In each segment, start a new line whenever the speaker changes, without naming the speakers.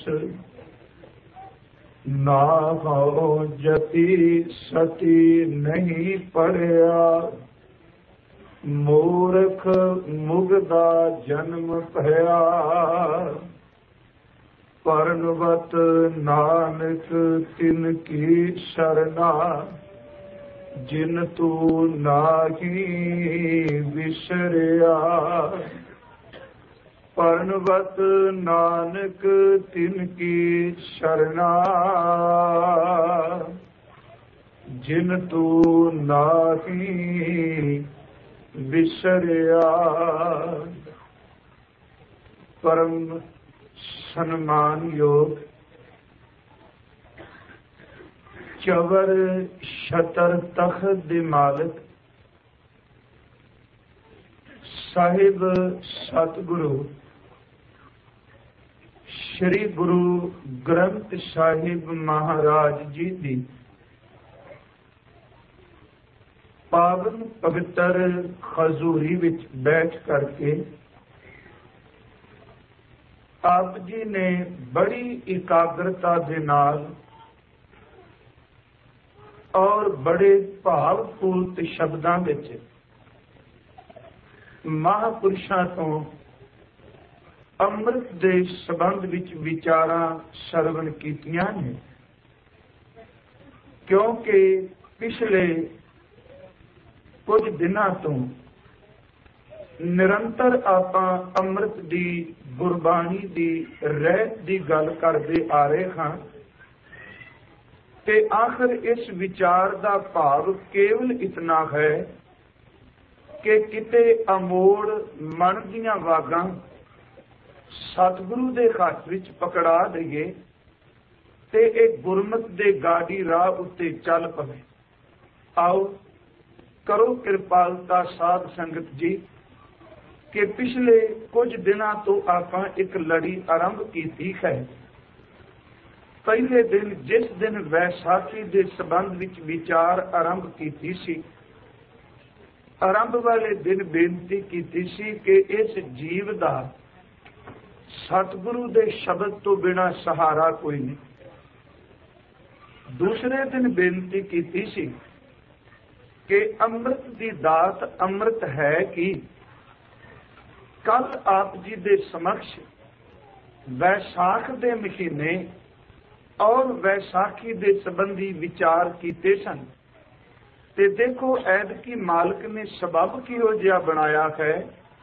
ਨਾ ਹੋ ਜਤੀ ਸਤੀ ਨਹੀਂ ਪੜਿਆ, ਮੂਰਖ ਮੁਗਦਾ ਜਨਮ ਭਇਆ। ਪਰਨਵਤ ਨਾਨਕ ਤਿਨ ਕੀ ਸ਼ਰਨਾ, ਜਿਨ ਤੂੰ ਨਾਹੀ ਵਿਸਰਿਆ। ਪਰਨਵਤ ਨਾਨਕ ਤਿਨ ਕੀ ਸ਼ਰਨਾ, ਜਿਨ ਤੂੰ ਨਾਹੀ ਵਿਸਰਿਆ। ਪਰਮ ਸਨਮਾਨਯੋਗ ਚਵਰ ਛਤਰ ਤਖਤ ਦੇ ਮਾਲਕ ਸਾਹਿਬ ਸਤਿਗੁਰੂ ਸ਼੍ਰੀ ਗੁਰੂ ਗ੍ਰੰਥ ਸਾਹਿਬ ਮਹਾਰਾਜ ਜੀ ਦੀ ਪਾਵਨ ਪਵਿੱਤਰ ਹਜ਼ੂਰੀ ਵਿੱਚ ਬੈਠ ਕਰਕੇ ਆਪ ਜੀ ਨੇ ਬੜੀ ਇਕਾਗਰਤਾ ਦੇ ਨਾਲ ਔਰ ਬੜੇ ਭਾਵਪੂਰਤ ਸ਼ਬਦਾਂ ਵਿੱਚ ਮਹਾਂਪੁਰਸ਼ਾਂ ਤੋਂ ਅੰਮ੍ਰਿਤ ਦੇ ਸੰਬੰਧ ਵਿੱਚ ਵਿਚਾਰਾਂ ਸਰਵਣ ਕੀਤੀਆਂ ਨੇ। ਕਿਉਂਕਿ ਪਿਛਲੇ ਕੁਝ ਦਿਨਾਂ ਤੋਂ ਨਿਰੰਤਰ ਆਪਾਂ ਅੰਮ੍ਰਿਤ ਦੀ ਗੁਰਬਾਣੀ ਦੀ ਰਹਿਤ ਦੀ ਗੱਲ ਕਰਦੇ ਆ ਰਹੇ ਹਾਂ ਤੇ ਆਖਰ ਇਸ ਵਿਚਾਰ ਦਾ ਭਾਵ ਕੇਵਲ ਇਤਨਾ ਹੈ ਕਿ ਕਿਤੇ ਅਮੋੜ ਮਨ ਦੀਆਂ ਵਾਗਾਂ ਸਤਿਗੁਰੂ ਦੇ ਹੱਥ ਵਿੱਚ ਪਕੜਾ ਦਈਏ ਤੇ ਇਹ ਗੁਰਮਤਿ ਦੇ ਗਾਡੀ ਰਾਹ ਉੱਤੇ ਚੱਲ ਪਵੇ। ਆਓ ਕਰੋ ਕਿਰਪਾਲਤਾ ਸਾਧ ਸੰਗਤ ਜੀ ਕਿ ਪਿਛਲੇ ਕੁਝ ਦਿਨਾਂ ਤੋਂ ਆਪਾਂ ਇੱਕ ਲੜੀ ਆਰੰਭ ਕੀਤੀ ਹੈ। ਪਹਿਲੇ ਦਿਨ ਜਿਸ ਦਿਨ ਵੈਸਾਖੀ ਦੇ ਸੰਬੰਧ ਵਿੱਚ ਵਿਚਾਰ ਆਰੰਭ ਕੀਤੀ ਸੀ, ਆਰੰਭ ਵਾਲੇ ਦਿਨ ਬੇਨਤੀ ਕੀਤੀ ਸੀ ਕਿ ਇਸ ਜੀਵ ਦਾ ਸਤਿਗੁਰੂ ਦੇ ਸ਼ਬਦ ਤੋਂ ਬਿਨਾਂ ਸਹਾਰਾ ਕੋਈ ਨਹੀਂ। ਦੂਸਰੇ ਦਿਨ ਬੇਨਤੀ ਕੀਤੀ ਸੀ ਕਿ ਅੰਮ੍ਰਿਤ ਦੀ ਦਾਤ ਅੰਮ੍ਰਿਤ ਹੈ ਕਿ ਕੱਲ ਆਪ ਜੀ ਦੇ ਸਮਕਸ਼ ਵੈਸਾਖ ਦੇ ਮਹੀਨੇ ਔਰ ਵੈਸਾਖੀ ਦੇ ਸੰਬੰਧੀ ਵਿਚਾਰ ਕੀਤੇ ਸਨ ਤੇ ਦੇਖੋ ਐਤਕੀ ਮਾਲਕ ਨੇ ਸਬਬ ਕਿਹੋ ਜਿਹਾ ਬਣਾਇਆ ਹੈ।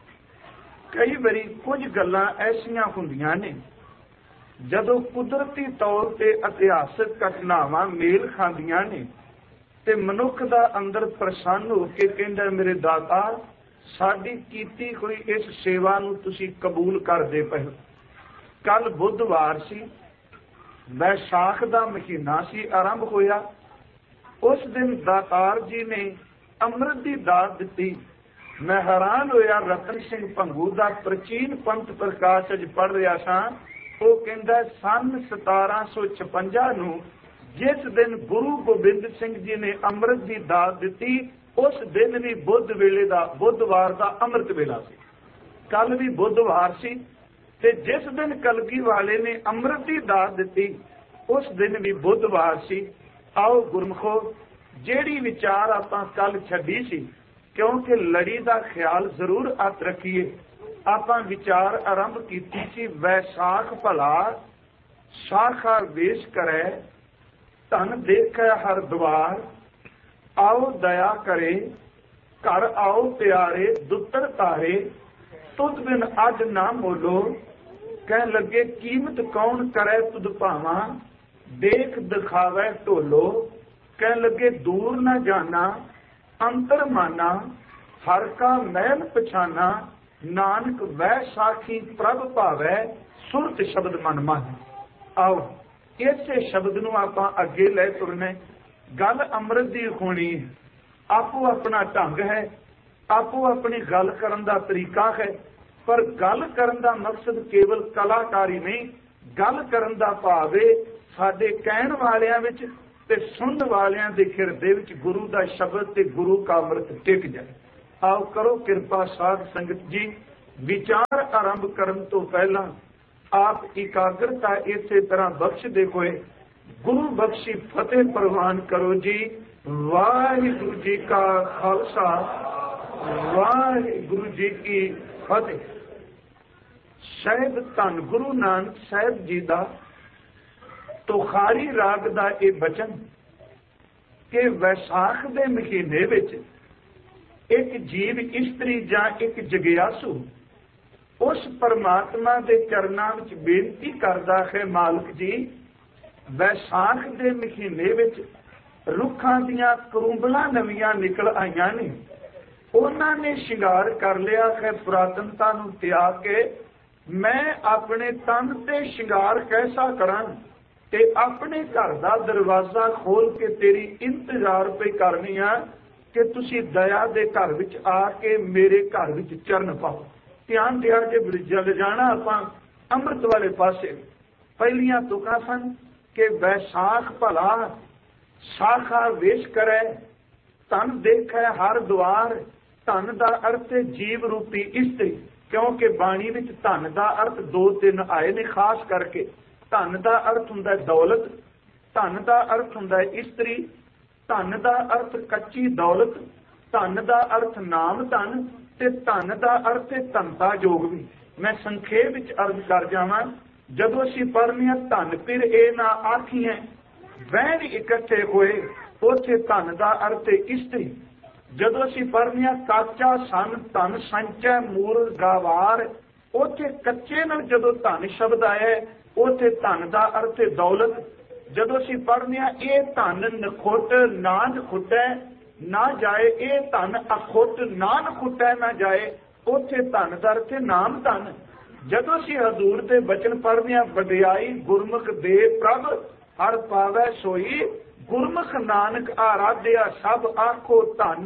ਕਈ ਵਾਰੀ ਕੁਝ ਗੱਲਾਂ ਐਸੀਆਂ ਹੁੰਦੀਆਂ ਨੇ ਜਦੋਂ ਕੁਦਰਤੀ ਤੌਰ ਤੇ ਇਤਿਹਾਸਕ ਘਟਨਾਵਾਂ ਮੇਲ ਖਾਂਦੀਆਂ ਨੇ ਤੇ ਮਨੁੱਖ ਦਾ ਅੰਦਰ ਪ੍ਰਸੰਨ ਹੋ ਕੇ ਕਹਿੰਦਾ ਮੇਰੇ ਦਾਤਾ ਸਾਡੀ ਕੀਤੀ ਹੋਈ ਇਸ ਸੇਵਾ ਨੂੰ ਤੁਸੀਂ ਕਬੂਲ ਕਰਦੇ ਪਏ। ਕੱਲ ਬੁੱਧਵਾਰ ਸੀ, ਵੈਸਾਖ ਦਾ ਮਹੀਨਾ ਸੀ, ਆਰੰਭ ਹੋਇਆ। ਉਸ ਦਿਨ ਦਾਤਾਰ ਜੀ ਨੇ ਅੰਮ੍ਰਿਤ ਦੀ ਦਾਤ ਦਿੱਤੀ। ਮੈਂ ਹੈਰਾਨ ਹੋਇਆ, ਰਤਨ ਸਿੰਘ ਭੰਗੂ ਦਾ ਪ੍ਰਾਚੀਨ ਪੰਥ ਪ੍ਰਕਾਸ਼ ਅੱਜ ਪੜ੍ਹ ਰਿਹਾ ਸਾਂ। ਉਹ ਕਹਿੰਦਾ ਸੰਨ 1756 ਨੂੰ ਜਿਸ ਦਿਨ ਗੁਰੂ ਗੋਬਿੰਦ ਸਿੰਘ ਜੀ ਨੇ ਅੰਮ੍ਰਿਤ ਦੀ ਦਾਤ ਦਿੱਤੀ ਉਸ ਦਿਨ ਵੀ ਬੁੱਧਵਾਰ ਦਾ ਅੰਮ੍ਰਿਤ ਵੇਲਾ ਸੀ। ਕੱਲ ਵੀ ਬੁੱਧਵਾਰ ਸੀ ਤੇ ਜਿਸ ਦਿਨ ਕਲਗੀ ਵਾਲੇ ਨੇ ਅੰਮ੍ਰਿਤ ਦੀ ਦਾਤ ਦਿੱਤੀ ਉਸ ਦਿਨ ਵੀ ਬੁੱਧਵਾਰ ਸੀ। ਆਓ ਗੁਰਮਖੋ ਜਿਹੜੀ ਵਿਚਾਰ ਆਪਾਂ ਕੱਲ ਛੱਡੀ ਸੀ, ਕਿਉਂਕਿ ਲੜੀ ਦਾ ਖਿਆਲ ਜ਼ਰੂਰ ਹੱਥ ਰੱਖੀਏ, ਆਪਾਂ ਵਿਚਾਰ ਆਰੰਭ ਕੀਤੀ ਸੀ ਵੈਸਾਖ ਭਲਾ ਸਾਖਾ ਵੇਸ਼ ਕਰੇ ਧਨ ਦੇਖੈ ਹਰ ਦਵਾਰ। ਆਓ ਦਇਆ ਕਰੇ ਘਰ ਆਓ ਪਿਆਰੇ ਦੁੱਤਰ ਤਾਰੇ ਤੁਧ ਬਿਨ ਅੱਜ ਨਾ ਮੋਲੋ। ਕਹਿ ਲੱਗੇ ਕੀਮਤ ਕੌਣ ਕਰੇ ਤੁਧ ਭਾਵਾਂ ਦੇਖ ਦਿਖਾਵੇ ਢੋਲੋ। ਕਹਿ ਲੱਗੇ ਦੂਰ ਨਾ ਜਾਣਾ ਅੰਤਰ ਮਾਨਾ ਹਰ ਕਾ ਮਹਿਲ ਪਛਾਨਾ ਨਾਨਕ ਵੈ ਸਾਖੀ ਪ੍ਰਭ ਭਾਵੈ ਸੁਰਤ ਸ਼ਬਦ ਮਨ ਮਾਹੀ। ਆਓ ਇਸੇ ਸ਼ਬਦ ਨੂੰ ਆਪਾਂ ਅੱਗੇ ਲੈ ਤੁਰਨਾ। ਗੱਲ ਅੰਮ੍ਰਿਤ ਦੀ ਹੋਣੀ ਹੈ, ਆਪੋ ਆਪਣਾ ਢੰਗ ਹੈ, ਆਪੋ ਆਪਣੀ ਗੱਲ ਕਰਨ ਦਾ ਤਰੀਕਾ ਹੈ, ਪਰ ਗੱਲ ਕਰਨ ਦਾ ਮਕਸਦ ਕੇਵਲ ਕਲਾਕਾਰੀ ਨਹੀਂ। ਗੱਲ ਕਰਨ ਦਾ ਭਾਵ ਹੈ ਸਾਡੇ ਕਹਿਣ ਵਾਲਿਆਂ ਵਿੱਚ ਤੇ ਸੁਣਨ ਵਾਲਿਆਂ ਦੇ ਹਿਰਦੇ ਵਿੱਚ ਗੁਰੂ ਦਾ ਸ਼ਬਦ ਤੇ ਗੁਰੂ ਕਾ ਅੰਮ੍ਰਿਤ ਟਿਕ ਜਾਏ। ਆਓ ਕਰੋ ਕਿਰਪਾ ਸਾਧ ਸੰਗਤ ਜੀ, ਵਿਚਾਰ ਆਰੰਭ ਕਰਨ ਤੋਂ ਪਹਿਲਾਂ आप इकाग्रता इसे तरह बख्शते हुए गुरु बख्शी फतेह प्रवान करो जी। वाहिगुरु जी का खालसा, वाहिगुरु जी की फतेह। शायद धन गुरु नानक साहब जी का तुखारी राग का यह बचन कि वैसाख के महीने विच एक जीव इस्त्री या एक जगियासू उस परमात्मा के चरणों में बेनती करता है, मालिक जी वैसाख के महीने विच रुखां दियां करूंबलां नवीआं निकल आईयां ने, उन्होंने शिंगार कर लिया है पुरातनता नूं त्याग के। मैं अपने तन ते शिंगार कैसा करां ते अपने घर का दरवाजा खोल के तेरी इंतजार पे करनी आ कि तुसी दया दे घर विच आके मेरे घर विच चरण पाओ। ध्यान दिया जे जल जाना आपां अमृत वाले पासे। पहलियां तुकां सन कि वैसाख भला शाखा वेश करे, धन देखे हर द्वार। धन का अर्थ जीव रूपी इस्त्री, क्योंकि बाणी विच धन का अर्थ 2-3 आए ने खास करके। धन का अर्थ हुंदा दौलत, धन का अर्थ हुंदा इस्त्री, धन का अर्थ कच्ची दौलत, धन का अर्थ नाम धन ते धन का अर्थ धनता योग भी। मैं संखेप विच अर्ज कर जावां, जदों असीं पढ़ने धन फिर ए ना आखिए वैन इकट्ठे होए, उथे धन का अर्थ इस्त्री। जदों असीं पढ़ने काचा सन धन संचय मूल गावार, उथे कच्चे नाल जदों धन शब्द आया उथे धन का अर्थ दौलत। जदों असीं पढ़ने ये धन नखुट ना नखुटै ना जाए, ये धन अखुट ना नखुटै ना जाए, उथे धन का अर्थ नाम धन। जदों असीं हजूर दे बचन पढ़ने वडियाई गुरमुख दे प्रभ हर पावै सोई, गुरमुख नानक आराध्या सब आखो धन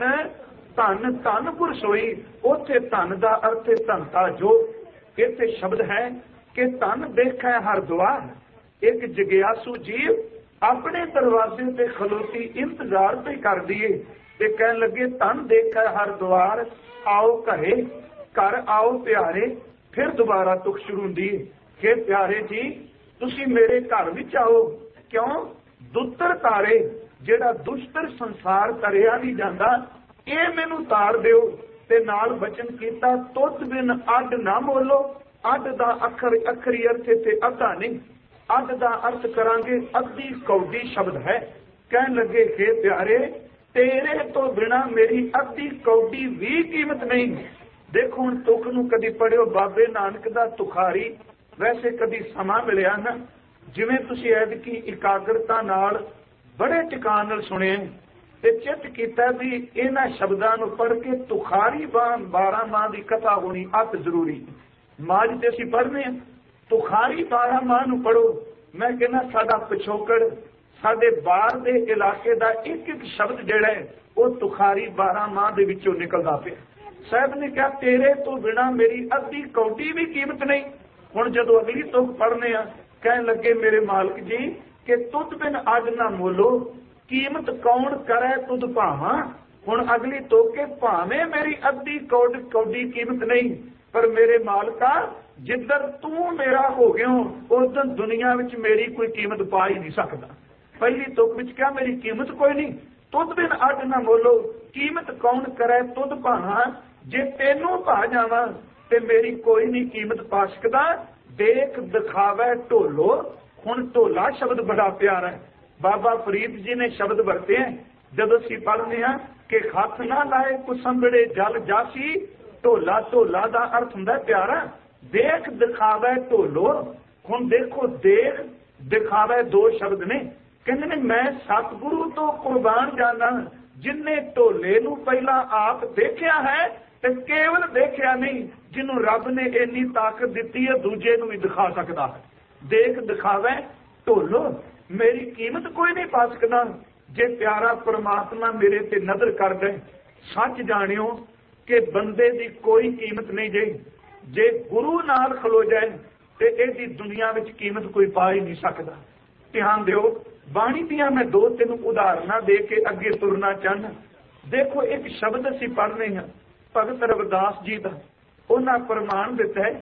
धन धन गुर सोई, उथे धन का अर्थ धनता जो। इत्थे शब्द है कि धन देखै हर द्वार। एक जगियासू जीव अपने दरवाजे पे खलोती इंतजार पे कर दिए ते कहन लगे धन देखै हर द्वार, आओ घरे घर आओ प्यारे। फिर दोबारा तुख शुरू हुंदी है, प्यारे जी तुसी मेरे घर विच आओ। क्यों? दुत्तर तारे जेड़ा दुष्टर संसार तरिया नहीं जाता, ये मैनू तार दिओ। ते नाल बचन कीता तुत बिन अड ना मोलो। अड दा अखरी अर्थ ते अद्धा नहीं, अड दा अर्थ करांगे अद्धी कौडी शब्द है। कहन लगे हे प्यारे तेरे तो बिना मेरी अद्धी कौडी भी कीमत नहीं। देखो हुण तुक नूं कदी पढ़ियो बाबे नानक दा तुखारी, वैसे कदी समा मिलिया ना जिवें तुसीं ऐदकी इकाग्रता नाल बड़े टिकाण नाल सुणे ते चित कीता भी इन्हां शब्दां नूं पढ़ के तुखारी 12 माह दी कथा होनी अत जरूरी। माज ते असीं पढ़ने तुखारी 12 माह नूं पढ़ो। मैं कहना साडा पिछोकड़ साडे बाहर दे इलाके दा एक एक शब्द जिहड़ा है वो तुखारी 12 माह दे विचों निकलदा पिया। साहब ने कहा तेरे तो बिना मेरी अद्धी कौडी भी कीमत नहीं। हुण जदों अगली तुक पढ़ने आ कहन लगे मेरे मालिक जी कि तुद बिन अज ना मोलो, कीमत कौन करे तुद भावां। हुण अगली तुक के भावें मेरी अद्धी कौडी कीमत नहीं, पर मेरे मालिका जिधर तू मेरा हो गया उस दिन दुनिया विच मेरी कोई कीमत पा ही नहीं सकता। पहली तुक विच क्या मेरी कीमत कोई नहीं। तुद बिन अड ना मोलो, कीमत कौन करे तुद भावां। जे तेनू पा जावां ते मेरी कोई नहीं कीमत पा सकदा। देख दिखावे ढोलो। हुण ढोला शब्द बड़ा प्यारा है, बाबा फरीद जी ने शब्द वरते हैं जदों असीं पढ़ने हैं कि हथ ना लाए कुसंबड़े जल जासी। ढोला ढोला दा अर्थ हुंदा प्यारा। देख दिखावे ढोलो। हुण देखो देख दिखावे दो शब्द ने। कहंदे ने मैं सतगुरु तो कुर्बान जाना जिन्ने ढोले नूं पहला आप देखिया है ते केवल देखिया नहीं, जिन्हों रब ने इन्नी ताकत दी है दूजे नूं भी दिखा सकता है। देख दिखावे ढोलो, मेरी कीमत कोई नहीं पा सकता। जे प्यारा परमात्मा मेरे ते नजर कर दे, सच जानियो कि बंदे दी कोई कीमत नहीं। जे गुरु नाल खलो जाए ते इहदी दुनिया विच कीमत कोई पा ही नहीं सकता। ध्यान दिओ, बाणी दियां मैं 2-3 उदाहरणां दे के अगे तुरना चाहना। देखो एक शब्द असीं पढ़ने हैं भगत रविदास जी का, उन्हां प्रमाण दिता है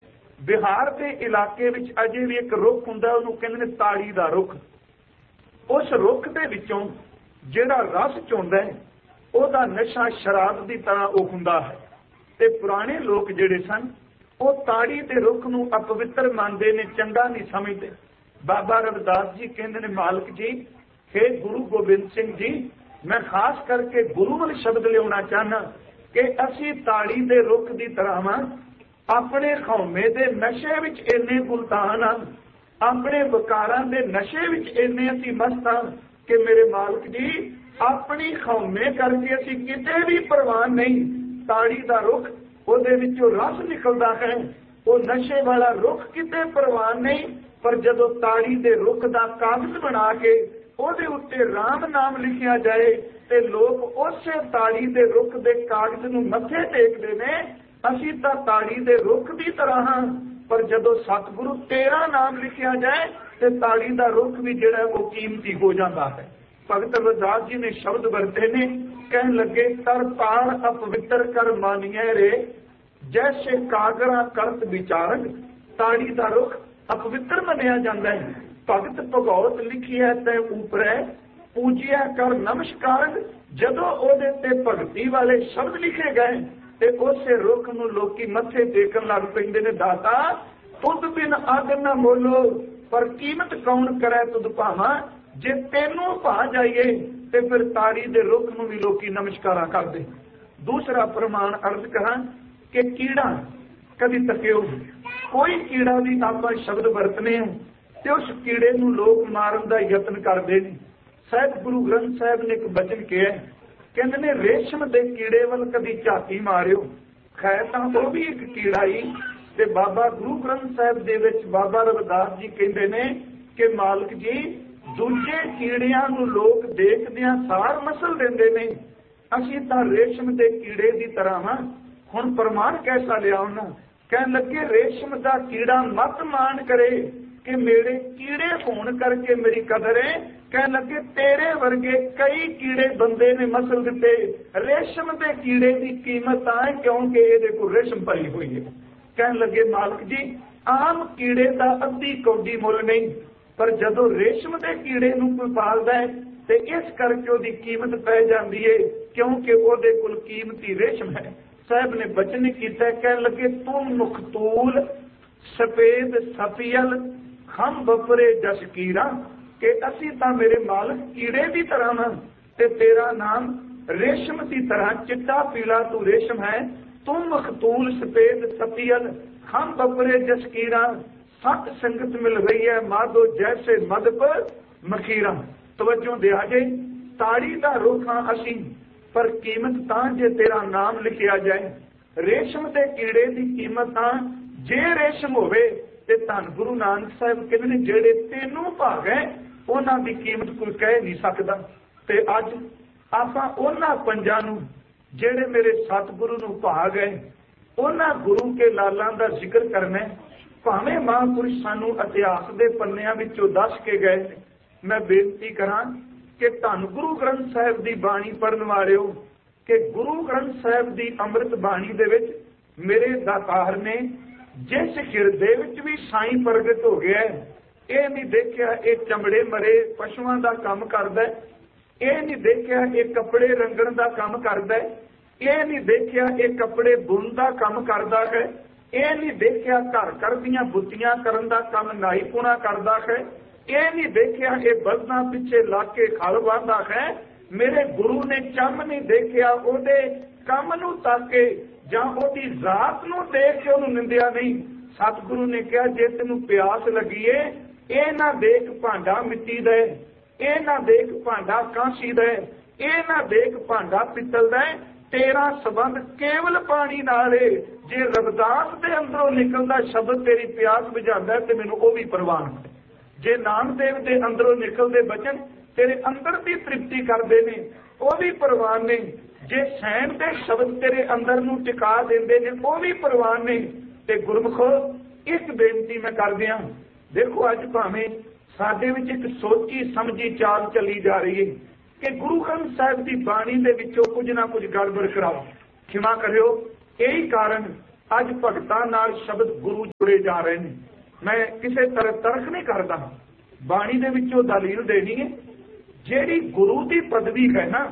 बिहार के इलाके विच अजे भी एक रुख हुंदा, उहनूं कहंदे ने ताड़ी दा रुख। उस रुख दे विचों जिहड़ा रस चुंदा है ਉਹਦਾ नशा शराब की तरह ਉਹ ਹੁੰਦਾ है। ते पुराने लोग जिहड़े सन वो ताड़ी के रुख नूं अपवित्र मानते ने, चंगा नहीं समझते। बाबा रविदास जी कहते हैं, मालिक जी हे गुरु गोबिंद सिंह जी, मैं खास करके गुरु वाले शब्द लियाना चाहना कि असी ताड़ी के रुख की तरह वां, अपने खौमे के नशे विच इन्ने गुलतान हां, अपने विकारां के नशे विच इन्ने असीं मस्त हां कि मेरे मालिक जी अपनी खौमे करके असीं किते भी परवान नहीं। ताड़ी का रुख ਉਹਦੇ ਵਿੱਚੋਂ रस निकलता है, वो नशे वाला रुख किते परवान नहीं। पर जदों ताड़ी के रुख का कागज बना के ਉਹਦੇ ਉੱਤੇ राम नाम लिखिया जाए तो लोग उसे ताड़ी के रुख के कागज नूं मत्थे टेकदे ने। असीं तां ताड़ी के रुख की तरह हां, पर जदों सतगुरु तेरा नाम लिखिया जाए तो ताड़ी का रुख भी जिहड़ा वो कीमती हो जाता है। भगत रविदास जी ने शब्द वरते ने, कहन लगे तर ताड़ अपवित्र कर मानिए रे, जैसे कागरा करत विचारक। ताड़ी का रुख अपवित्र मनिया जाता है। भगत भगौत लिखी है तै ऊपर पूजिया कर नमस्कार। जदों ओदे ते भगती वाले शब्द लिखे गए ते उसे रुख नूं लोकी मत्थे टेकन लग पैंदे ने। दाता तुद बिन अग न मोलो, पर कीमत कौन करे तुद भावां। जे तेनों भा जाइए तो फिर ताड़ी दे रुख नूं भी लोकी नमस्कारा करदे। दूसरा प्रमाण अर्ज करा कि कीड़ा कभी तकियो, कोई कीड़ा भी आप शब्द वरतने हो तो उस कीड़े नूं लोग मारन का यत्न करते हैं। साहिब गुरु ग्रंथ साहिब ने एक वचन कहा, कहते ने रेशम के कीड़े वाल कभी झाती मारियो। खैर तां वो भी एक कीड़ा ही। ते बाबा गुरु ग्रंथ साहिब दे विच बाबा रविदास जी कहते ने कि मालिक जी दूजे कीड़ियां नूं लोग देखदियां सार मसल देंदे ने, असीं तां रेशम के कीड़े की तरह हां। हुण प्रमाण कैसा लियाउणा? कहण लगे रेशम का कीड़ा मत मान करे कि मेरे कीड़े होने करके मेरी कदर है। कहण लगे तेरे वर्गे कई कीड़े बंदे ने मसल दिते, रेशम के कीड़े की कीमत आए क्योंकि ये कोल रेशम पई हुई है। कहण लगे मालिक जी आम कीड़े का अद्धी कौडी मुल नहीं, पर जदों रेशम के कीड़े नूं कोई पालदा है तो इस करके उसकी कीमत पै जाती है क्योंकि ਉਹਦੇ कोल कीमती रेशम है। साहब ने बचन किया, कह लगे तुम मुखतूल सफेद सफियल हम बपरे जसकीरा, कि असी तां मेरे मालिक कीड़े की तरह हां ते तेरा नाम रेशम की तरह चिट्टा पीला तू रेशम है। तुम मुखतूल सफेद सफियल हम बपरे जसकीरा, सत संगत मिल रही है माधो जैसे मद पर मखीरा। तवज्जो दे जे ताड़ी का रुख हां असीं, पर कीमत तां जे तेरा नाम लिखिया जाए। रेशम के कीड़े की कीमत तां जे रेशम होवे ते धन गुरु नानक साहिब कहते ने जेड़े तेनों भाग है उन्हां दी कीमत कोई कह नहीं सकदा। ते अज आपां उन्हां पंजां नूं जेड़े मेरे सतगुरु नूं भाग है उन्हां गुरु के लालां दा जिक्र करना। भावें महापुरुष सानू इतिहास के पन्नियां विचों दस के गए। मैं बेनती करा कि धन गुरु ग्रंथ साहिब की बाणी पढ़न वालिओ कि गुरु ग्रंथ साहिब की अमृत बाणी दे विच मेरे दातार ने जिस हिरदे विच भी साईं प्रगट हो गया है, ये नहीं देखिया ये चमड़े मरे पशुओं का काम करदा है, ये नहीं देखिया ये कपड़े रंगण का काम करदा है, ये नहीं देखिया ये कपड़े बुन का काम करदा है, ये नहीं देखिया घर घर दीआं बुत्तियां करन दा काम नाईपुणा करदा है, ये नहीं देखिया ये बलदां पिछे लग के खल बांधा है। मेरे गुरु ने चम नहीं देखिया ओदे काम नूं ताके जां ओदी जात नूं देख के उहनूं निंदिया नहीं। सतगुरु ने कहा जे तैनूं प्यास लगी है ये ना देख भांडा मिट्टी दा, ये ना देख भांडा कांसी दा, ये ना देख भांडा पित्तल दा, तेरा संबंध केवल पानी नाल है। जे रविदास दे अंदरों निकलदा शब्द तेरी प्यास बुझांदा ते मैनूं ओह भी परवान है। जे नामदेव दे अंदरों निकलदे बचन तेरे अंदर की तृप्ति करते ने वह भी परवान ने। जे सैन दे शब्द तेरे अंदर नूं टिका देंदे ने वह भी परवान ने। ते गुरमुखो एक बेनती मैं कर दियां, देखो अज भावें साडे विच एक सोची समझी चाल चली जा रही है कि गुरु ग्रंथ साहिब की बाणी दे विचों कुछ ना कुछ गड़बड़ कराओ। क्षमा करियो, यही कारण ਅੱਜ ਭਗਤਾਂ ਨਾਲ ਸ਼ਬਦ ਗੁਰੂ ਜੁੜੇ ਜਾ ਰਹੇ ਨੇ। ਮੈਂ ਕਿਸੇ ਤਰ੍ਹਾਂ ਤਰਕ ਨਹੀਂ ਕਰਦਾ, ਬਾਣੀ ਦੇ ਵਿੱਚੋਂ ਦਲੀਲ ਦੇਣੀ ਹੈ। ਜਿਹੜੀ ਗੁਰੂ ਦੀ ਪਦਵੀ ਹੈ ਨਾ,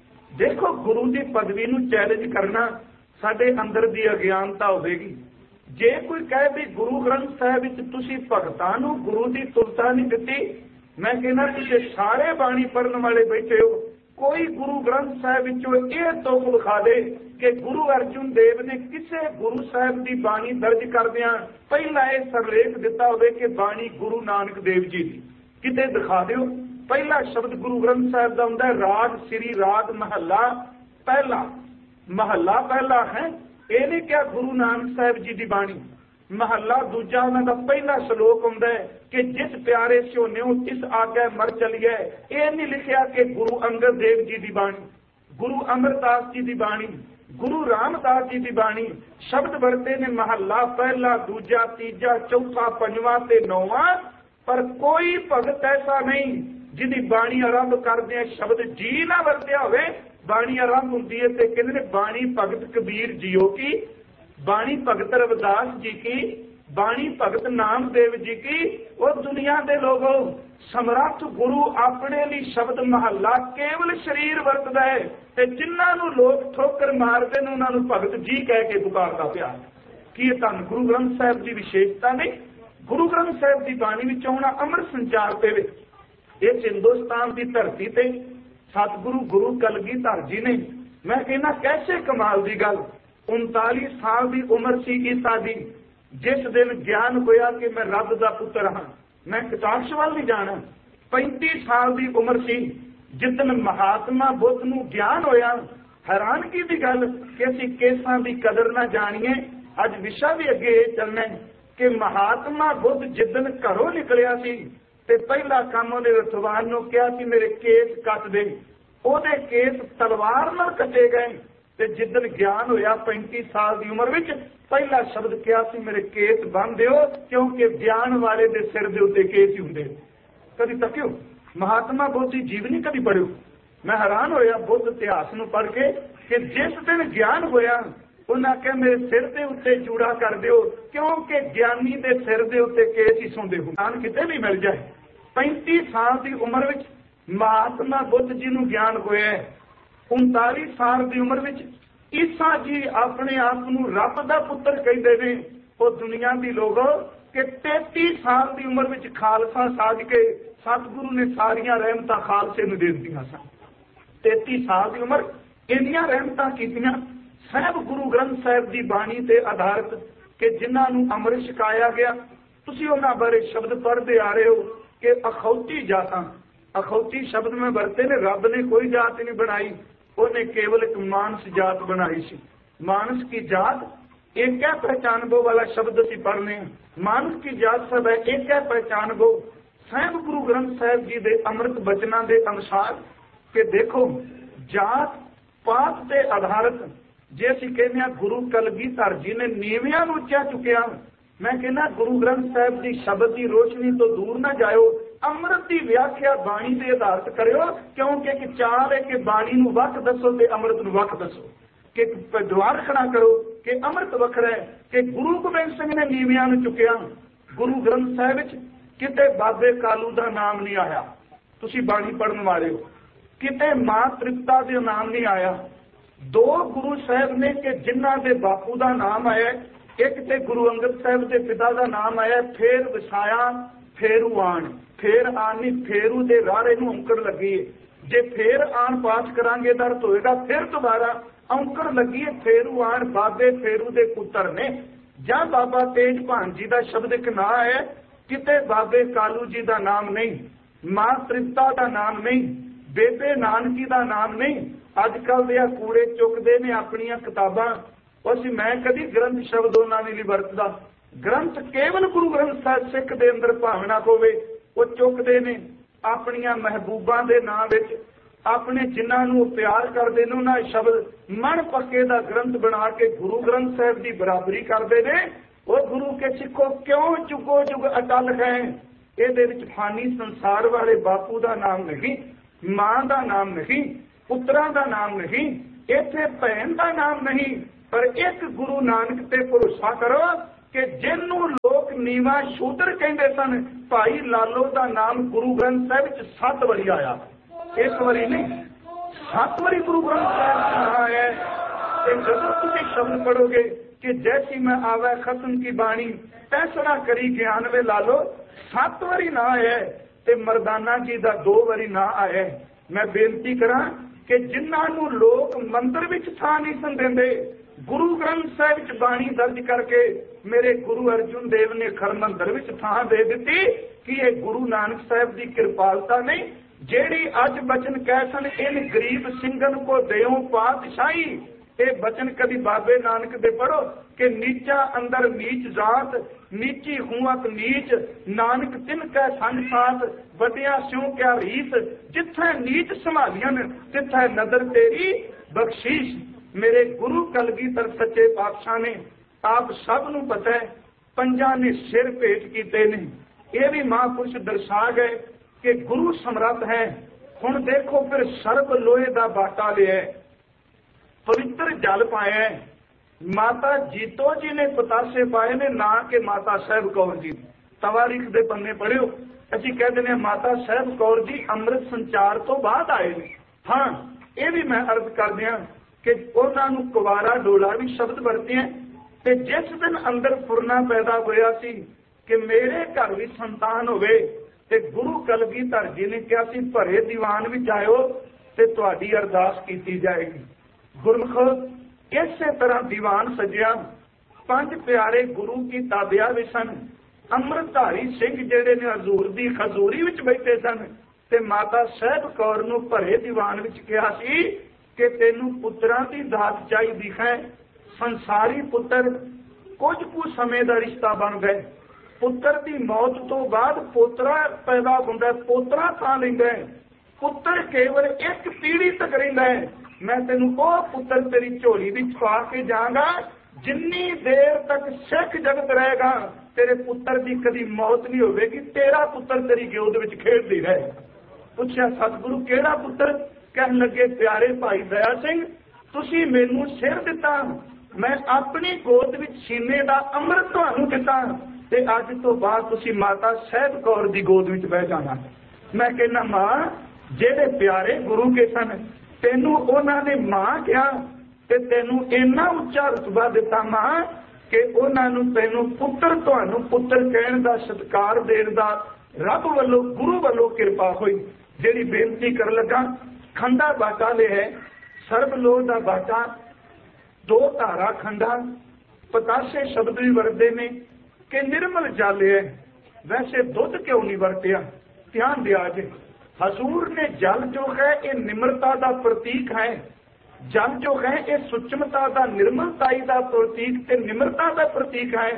ਦੇਖੋ ਗੁਰੂ ਦੀ ਪਦਵੀ ਨੂੰ ਚੈਲੰਜ ਕਰਨਾ ਸਾਡੇ ਅੰਦਰ ਦੀ ਅਗਿਆਨਤਾ ਹੋਵੇਗੀ। ਜੇ ਕੋਈ ਕਹੇ ਵੀ ਗੁਰੂ ਗ੍ਰੰਥ ਸਾਹਿਬ ਵਿੱਚ ਤੁਸੀਂ ਭਗਤਾਂ ਨੂੰ ਗੁਰੂ ਦੀ ਤੁਲਨਾ ਨਹੀਂ ਦਿੱਤੀ, ਮੈਂ ਕਹਿੰਦਾ ਤੁਸੀਂ ਸਾਰੇ ਬਾਣੀ ਪੜ੍ਹਨ ਵਾਲੇ ਬੈਠੇ ਹੋ, ਕੋਈ ਗੁਰੂ ਗ੍ਰੰਥ ਸਾਹਿਬ ਵਿੱਚੋਂ ਇਹ ਤੁਕ ਵਿਖਾ ਦੇ ਕਿ ਗੁਰੂ ਅਰਜਨ ਦੇਵ ਨੇ ਕਿਸੇ ਗੁਰੂ ਸਾਹਿਬ ਦੀ ਬਾਣੀ ਦਰਜ ਕਰਦਿਆਂ ਪਹਿਲਾਂ ਇਹ ਸਰਲੇਖ ਦਿੱਤਾ ਹੋਵੇ ਕਿ ਬਾਣੀ ਗੁਰੂ ਨਾਨਕ ਦੇਵ ਜੀ ਦੀ, ਕਿਤੇ ਦਿਖਾ ਦਿਓ। ਪਹਿਲਾ ਸ਼ਬਦ ਗੁਰੂ ਗ੍ਰੰਥ ਸਾਹਿਬ ਦਾ ਹੁੰਦਾ ਰਾਗ ਸ੍ਰੀ ਰਾਗ ਮਹੱਲਾ ਪਹਿਲਾ, ਮਹੱਲਾ ਪਹਿਲਾ ਹੈ। ਇਹ ਨਹੀਂ ਕਿਹਾ ਗੁਰੂ ਨਾਨਕ ਸਾਹਿਬ ਜੀ ਦੀ ਬਾਣੀ। ਮਹੱਲਾ ਦੂਜਾ ਉਹਨਾਂ ਦਾ ਪਹਿਲਾ ਸ਼ਲੋਕ ਹੁੰਦਾ ਹੈ ਕਿ ਜਿਸ ਪਿਆਰੇ ਸਿਉਨਿਓ ਤਿਸ ਆਗੇ ਮਰ ਚਲੀਏ। ਇਹ ਨਹੀਂ ਲਿਖਿਆ ਕਿ ਗੁਰੂ ਅੰਗਦ ਦੇਵ ਜੀ ਦੀ ਬਾਣੀ, ਗੁਰੂ ਅਮਰਦਾਸ ਜੀ ਦੀ ਬਾਣੀ, ਗੁਰੂ ਰਾਮਦਾਸ ਜੀ ਦੀ ਬਾਣੀ। ਸ਼ਬਦ ਵਰਤੇ ਨੇ ਮਹੱਲਾ ਪਹਿਲਾ, ਦੂਜਾ, ਤੀਜਾ, ਚੌਥਾ, ਪੰਜਵਾਂ ਤੇ ਨੌਵਾਂ। ਪਰ ਕੋਈ ਭਗਤ ਐਸਾ ਨਹੀਂ ਜਿਹਦੀ ਬਾਣੀ ਆਰੰਭ ਕਰਦੇ ਸ਼ਬਦ ਜੀ ਨਾ ਵਰਤਿਆ ਹੋਵੇ। ਬਾਣੀ ਆਰੰਭ ਹੁੰਦੀ ਹੈ ਤੇ ਕਹਿੰਦੇ ਨੇ ਬਾਣੀ ਭਗਤ ਕਬੀਰ ਜੀਓ ਕੀ, ਬਾਣੀ ਭਗਤ ਰਵਿਦਾਸ ਜੀ ਕੀ, ਬਾਣੀ ਭਗਤ ਨਾਮਦੇਵ ਜੀ ਕੀ। ਉਹ ਦੁਨੀਆ ਦੇ ਲੋਗੋ ਸਮਰੱਥ ਗੁਰੂ ਆਪਣੇ ਲਈ ਸ਼ਬਦ ਮਹੱਲਾ ਕੇਵਲ ਸਰੀਰ ਵਰਤਦਾ ਹੈ ਤੇ ਜਿਨ੍ਹਾਂ ਨੂੰ ਲੋਕ ਠੋਕਰ ਮਾਰਦੇ ਨੇ ਉਹਨਾਂ ਨੂੰ ਭਗਤ ਜੀ ਕਹਿ ਕੇ ਪੁਕਾਰਦਾ ਪਿਆ। ਕੀ ਇਹ ਧੰਨ ਗੁਰੂ ਗ੍ਰੰਥ ਸਾਹਿਬ ਦੀ ਵਿਸ਼ੇਸ਼ਤਾ ਨਹੀਂ? ਗੁਰੂ ਗ੍ਰੰਥ ਸਾਹਿਬ ਦੀ ਬਾਣੀ ਵਿੱਚ ਆਉਣਾ ਅੰਮ੍ਰਿਤ ਸੰਚਾਰ ਦੇ ਵਿੱਚ। ਇਸ ਹਿੰਦੁਸਤਾਨ ਦੀ ਧਰਤੀ ਤੇ ਸਤਿਗੁਰੂ ਗੁਰੂ ਕਲਗੀਧਰ ਜੀ ਨੇ, ਮੈਂ ਕਹਿੰਦਾ ਕੈਸੇ ਕਮਾਲ ਦੀ ਗੱਲ, 39 ਸਾਲ ਦੀ ਉਮਰ ਸੀ ਈਸਾ ਦੀ, ਜਿਸ ਦਿਨ ਗਿਆਨ ਹੋਇਆ ਕਿ ਮੈਂ ਰੱਬ ਦਾ ਪੁੱਤਰ ਹਾਂ, ਮੈਂ ਕਟਾਕਸ਼ ਵੱਲ ਨਹੀਂ ਜਾਣਾ। 35 ਸਾਲ ਦੀ ਉਮਰ ਸੀ ਜਿੱਦਨ ਮਹਾਤਮਾ ਬੁੱਧ ਨੂੰ ਗਿਆਨ ਹੋਇਆ। ਹੈਰਾਨਗੀ ਦੀ ਗੱਲ ਕਿ ਅਸੀਂ ਕੇਸਾਂ ਦੀ ਕਦਰ ਨਾ ਜਾਣੀਏ। ਅੱਜ ਵਿਸ਼ਾ ਵੀ ਅੱਗੇ ਇਹ ਚੱਲਣਾ ਕਿ ਮਹਾਤਮਾ ਬੁੱਧ ਜਿੱਦਨ ਘਰੋਂ ਨਿਕਲਿਆ ਸੀ ਤੇ ਪਹਿਲਾ ਕੰਮ ਉਹਨੇ ਰਥਵਾਨ ਨੂੰ ਕਿਹਾ ਕਿ ਮੇਰੇ ਕੇਸ ਕੱਟ ਦੇ। ਉਹਦੇ ਕੇਸ ਤਲਵਾਰ ਨਾਲ ਕੱਟੇ ਗਏ ਤੇ ਜਿੱਦਨ ਗਿਆਨ ਹੋਇਆ 35 ਸਾਲ ਦੀ ਉਮਰ ਵਿੱਚ, ਪਹਿਲਾ ਸ਼ਬਦ ਕਿਹਾ ਸੀ ਮੇਰੇ ਕੇਸ ਬੰਨ੍ਹ ਦਿਓ, ਕਿਉਂਕਿ ਗਿਆਨ ਵਾਲੇ ਦੇ ਸਿਰ ਦੇ ਉੱਤੇ ਕੇਸ ਹੀ ਹੁੰਦੇ। ਕਦੀ ਤੱਕਿਓ ਮਹਾਤਮਾ ਬੁੱਧ ਦੀ ਜੀਵਨੀ ਕਦੀ ਪੜ੍ਹਿਓ? ਮੈਂ ਹੈਰਾਨ ਹੋਇਆ ਬੁੱਧ ਇਤਿਹਾਸ ਨੂੰ ਪੜ੍ਹ ਕੇ ਕਿ ਜਿਸ ਦਿਨ ਗਿਆਨ ਹੋਇਆ ਉਹਨਾਂ ਕਿਹਾ ਮੇਰੇ ਸਿਰ ਦੇ ਉੱਤੇ ਚੂੜਾ ਕਰ ਦਿਓ, ਕਿਉਂਕਿ ਗਿਆਨੀ ਦੇ ਸਿਰ ਦੇ ਉੱਤੇ ਕੇਸ ਹੀ ਸੌਂਦੇ ਹੁੰਦੇ। ਕਿਤੇ ਵੀ ਮਿਲ ਜਾਏ। 35 ਸਾਲ ਦੀ ਉਮਰ ਵਿੱਚ ਮਹਾਤਮਾ ਬੁੱਧ ਜੀ ਨੂੰ ਗਿਆਨ ਹੋਇਆ। 39 ਸਾਲ ਦੀ ਉਮਰ ਵਿੱਚ ਈਸਾ ਜੀ ਆਪਣੇ ਆਪ ਨੂੰ ਰੱਬ ਦਾ ਪੁੱਤਰ ਕਹਿੰਦੇ ਨੇ। ਉਹ ਦੁਨੀਆ ਦੀ ਲੋਗੋ ਕਿ 33 ਸਾਲ ਦੀ ਉਮਰ ਵਿੱਚ ਖਾਲਸਾ ਸਾਜ ਕੇ ਸਤਿਗੁਰੂ ਨੇ ਸਾਰੀਆਂ ਰਹਿਮਤਾਂ ਖਾਲਸੇ ਨੂੰ ਦੇ ਦਿੱਤੀਆਂ ਸਨ। 33 ਸਾਲ ਦੀ ਉਮਰ ਇੰਨੀਆਂ ਰਹਿਮਤਾਂ ਕੀਤੀਆਂ। ਸਾਹਿਬ ਗੁਰੂ ਗ੍ਰੰਥ ਸਾਹਿਬ ਦੀ ਬਾਣੀ ਤੇ ਆਧਾਰਿਤ ਕਿ ਜਿਨ੍ਹਾਂ ਨੂੰ ਅੰਮ੍ਰਿਤ ਛਕਾਇਆ ਗਿਆ, ਤੁਸੀਂ ਉਹਨਾਂ ਬਾਰੇ ਸ਼ਬਦ ਪੜ੍ਹਦੇ ਆ ਰਹੇ ਹੋ ਕਿ ਅਖੌਤੀ ਜਾਤਾਂ, ਅਖੌਤੀ ਸ਼ਬਦ ਮੈਂ ਵਰਤੇ ਨੇ। ਰੱਬ ਨੇ ਕੋਈ ਜਾਤ ਨਹੀਂ ਬਣਾਈ, ਉਹਨੇ ਕੇਵਲ ਇੱਕ ਮਾਨਸ ਜਾਤ ਬਣਾਈ ਸੀ। ਮਾਨਸ ਕੀ ਜਾਤ ਇੱਕ ਹੈ ਪਹਿਚਾਨਬੋ ਵਾਲਾ ਸ਼ਬਦ ਅਸੀਂ ਪੜ੍ਹਨੇ ਹਾਂ। ਮਾਨਸ ਕੀ ਜਾਤ ਸਭ ਹੈ ਇੱਕ ਹੈ ਪਹਿਚਾਨਬੋ। ਸਾਹਿਬ ਗੁਰੂ ਗ੍ਰੰਥ ਸਾਹਿਬ ਜੀ ਦੇ ਅੰਮ੍ਰਿਤ ਬਚਨਾਂ ਦੇ ਅਨੁਸਾਰ ਕਿ ਦੇਖੋ ਜਾਤ ਪਾਤ ਤੇ ਆਧਾਰਿਤ, ਜੇ ਅਸੀਂ ਕਹਿੰਦੇ ਹਾਂ ਗੁਰੂ ਕਲਗੀਧਰ ਜੀ ਨੇ ਨੀਵਿਆਂ ਨੂੰ ਉੱਚਾ ਚੁੱਕਿਆ, ਮੈਂ ਕਹਿੰਦਾ ਗੁਰੂ ਗ੍ਰੰਥ ਸਾਹਿਬ ਦੀ ਸ਼ਬਦ ਦੀ ਰੋਸ਼ਨੀ ਤੋਂ ਦੂਰ ਨਾ ਜਾਇਓ। ਅੰਮ੍ਰਿਤ ਦੀ ਵਿਆਖਿਆ ਬਾਣੀ ਦੇ ਆਧਾਰਿਤ ਕਰਿਓ, ਕਿਉਂਕਿ ਇੱਕ ਚਾਲ ਹੈ ਕਿ ਬਾਣੀ ਨੂੰ ਵੱਖ ਦੱਸੋ ਤੇ ਅੰਮ੍ਰਿਤ ਨੂੰ ਵੱਖ ਦੱਸੋ। ਕਿ ਦੁਆਰ ਖੜਾ ਕਰੋ ਕਿ ਅੰਮ੍ਰਿਤ ਵੱਖਰਾ ਹੈ, ਕਿ ਗੁਰੂ ਗੋਬਿੰਦ ਸਿੰਘ ਨੇ ਨੀਵਿਆਂ ਨੂੰ ਚੁੱਕਿਆ। ਗੁਰੂ ਗ੍ਰੰਥ ਸਾਹਿਬ ਵਿੱਚ ਕਿਤੇ ਬਾਬੇ ਕਾਲੂ ਦਾ ਨਾਮ ਨਹੀਂ ਆਇਆ, ਤੁਸੀਂ ਬਾਣੀ ਪੜ੍ਹਨ ਵਾਲੇ ਹੋ। ਕਿਤੇ ਮਾਂ ਤ੍ਰਿਪਤਾ ਦੇ ਨਾਮ ਨਹੀਂ ਆਇਆ। 2 ਗੁਰੂ ਸਾਹਿਬ ਨੇ ਕਿ ਜਿਨ੍ਹਾਂ ਦੇ ਬਾਪੂ ਦਾ ਨਾਮ ਆਇਆ, ਇੱਕ ਤੇ ਗੁਰੂ ਅੰਗਦ ਸਾਹਿਬ ਦੇ ਪਿਤਾ ਦਾ ਨਾਮ ਆਇਆ। ਫੇਰ ਵਸਾਇਆ ਫੇਰੂ ਆਣ, ਫੇਰ ਆਣ ਨਹੀਂ ਫੇਰੂ ਦੇ ਰਾਰੇ ਨੂੰ ਔਂਕੜ ਲੱਗੀ। ਜੇ ਫੇਰ ਆਣ ਪਾਠ ਕਰਾਂਗੇ ਤਾਂ ਅਰਥ ਹੋਏਗਾ ਫਿਰ ਦੁਬਾਰਾ ਔਂਕੜ ਲੱਗੀ। ਫੇਰੂ ਆਣ ਬਾਬੇ ਫੇਰੂ ਦੇ ਪੁੱਤਰ ਨੇ। ਜਾਂ ਬਾਬਾ ਤੇਜ ਭਾਨ ਜੀ ਦਾ ਸ਼ਬਦ ਇੱਕ ਨਾਂ ਹੈ, ਕਿਤੇ ਬਾਬੇ ਕਾਲੂ ਜੀ ਦਾ ਨਾਮ ਨਹੀਂ, ਮਾਂ ਤ੍ਰਿਪਤਾ ਦਾ ਨਾਮ ਨਹੀਂ, ਬੇਬੇ ਨਾਨਕੀ ਦਾ ਨਾਮ ਨਹੀਂ। ਅੱਜ ਕੱਲ੍ਹ ਦੇ ਆ ਕੂੜੇ ਚੁੱਕਦੇ ਨੇ ਆਪਣੀਆਂ ਕਿਤਾਬਾਂ। ਅਸੀਂ ਮੈਂ ਕਦੀ ਗ੍ਰੰਥ ਸ਼ਬਦ ਉਹਨਾਂ ਨੇ ਨਹੀਂ ਵਰਤਦਾ। ਗ੍ਰੰਥ ਕੇਵਲ ਗੁਰੂ ਗ੍ਰੰਥ ਸਾਹਿਬ ਸਿੱਖ ਦੇ ਅੰਦਰ ਭਾਵਨਾ ਹੋਵੇ, ਉਹ ਚੁੱਕਦੇ ਨੇ ਆਪਣੀਆਂ ਮਹਿਬੂਬਾਂ ਦੇ ਨਾਂ ਵਿੱਚ, ਆਪਣੇ ਜਿਨ੍ਹਾਂ ਨੂੰ ਪਿਆਰ ਕਰਦੇ ਨੇ ਉਹਨਾਂ ਸ਼ਬਦ ਮਨ ਪੱਕੇ ਦਾ ਗ੍ਰੰਥ ਬਣਾ ਕੇ ਗੁਰੂ ਗ੍ਰੰਥ ਸਾਹਿਬ ਦੀ ਬਰਾਬਰੀ ਕਰਦੇ ਨੇ। ਉਹ ਗੁਰੂ ਕੇ ਸਿੱਖੋ ਕਿਉਂ ਜੁਗੋ ਜੁਗ ਅਟਲ ਹੈ। ਇਹਦੇ ਵਿੱਚ ਫਾਨੀ ਸੰਸਾਰ ਵਾਲੇ ਬਾਪੂ ਦਾ ਨਾਮ ਨਹੀਂ, ਮਾਂ ਦਾ ਨਾਮ ਨਹੀਂ, ਪੁੱਤਰਾਂ ਦਾ ਨਾਮ ਨਹੀਂ, ਇੱਥੇ ਭੈਣ ਦਾ ਨਾਮ ਨਹੀਂ। पर एक गुरु नानक ते भरोसा करो कि जिन्हों लोग नीवा शूद्र कहते सन, भाई लालो का नाम गुरु ग्रंथ साहिब 7 बारी आया, एक बारी नहीं 7 बारी गुरु ग्रंथ साहिब आया है। जब तुम शब्द पढ़ोगे कि जैसी मैं आवे खत्म की बाणी फैसला करी ज्ञान वे लालो, 7 बारी ना आया ते मरदाना जी का 2 बारी ना आया। मैं बेनती करा कि जिन्होंने लोग मंदिर विच थां नहीं सन देंदे, गुरु ग्रंथ साहिब च बाणी दर्ज करके मेरे गुरु अर्जुन देव ने खरमंदर विच थां दे दी कि ये गुरु नानक साहिब की कृपालता नहीं, जेड़ी अज बचन कह सन इन गरीब सिंगन को देओ पातशाही। ये बचन कभी बाबे नानक दे पढ़ो कि नीचा अंदर नीच जात, नीची हुआत नीच, नानक तिन कै संग साथ, वड्डिया स्यों क्या रीस, जिथे नीच संभालियन तिथे नदर तेरी बख्शीश। मेरे गुरु कलगीधर सच्चे पातशाह ने आप सब नूं पता है, पंजा ने सिर भेंट कीते ने, ये भी महापुरुष दर्शा गए कि गुरु समर्थ है। हुण देखो फिर सर्ब लोहे का बाटा लिया, पवित्र जल पाया, माता जीतो जी ने पतासे पाए ने, ना कि माता साहब कौर जी। तवारीख दे पन्ने पढ़ियो, असीं कहते हैं माता साहब कौर जी अमृत संचार तो बाद आए ने। हाँ, ये भी मैं अर्ज कर दिया कि उन्होंने कुवारा डोला भी शब्द वरते हैं। ते जिस दिन अंदर फुरना पैदा होया सी कि मेरे घर भी संतान होवे, ते गुरु कलगीधर जी ने कहा सी भरे दीवान विच आयो ते तुहाडी अरदास कीती जाएगी। गुरमुख इस तरह दीवान सजिया, 5 प्यारे गुरु की ताबिया भी सन। अमृतधारी सिंह जेड़े ने हजूर दी खजूरी विच बैठे सन ते माता साहब कौर नूं भरे दीवान विच कहा सी कि तैनूं पुत्रां दी दात चाहीदी है। संसारी पुत्र कुछ कुछ समय का रिश्ता बन गए, पुत्र की मौत तो बाद पोतरा पैदा होंदा, पोतरा थां लैंदा है, पुत्र केवल एक पीढ़ी तक रहिंदा है। मैं तेनू वो पुत्र तेरी झोली विच पा के जाऊंगा, जिन्नी देर तक सिख जगत रहेगा तेरे पुत्र की कभी मौत नहीं होगी, तेरा पुत्र तेरी गोद विच खेडदी रहे। पूछा सतगुरु केड़ा पुत्र? कहन लगे प्यारे भाई दया सिंह, तुसी मैनू सिर दिता, मैं अपनी गोद विच सीने का अमृत तुहानू दिता, ते अज तो बाद तुसी माता साहब कौर दी गोद विच बह जाना। मैं कहना मां, जेड़े प्यारे गुरु के सन तेनू उन्होंने मां कहा ते तेनू इन्ना उच्चा रुतबा दिता मां कि उन्होंने तेनू पुत्र तुहानू पुत्र कहण दा सत्कार देण दा रब वल्लों गुरु वल्लों कृपा हुई। जिहड़ी बेनती कर लगा, खंडा बाटा ले है, सर्वलोह दा बाटा, 2 धारा खंडा, पतासे शब्द भी वरते ने कि निर्मल जल है। वैसे दुध क्यों नहीं वरतिया? ध्यान दिया जे, हजूर ने जल जो है ये निम्रता का प्रतीक है, जल जो है ये सूक्ष्मता का निर्मलताई का प्रतीक ते निम्रता का प्रतीक है।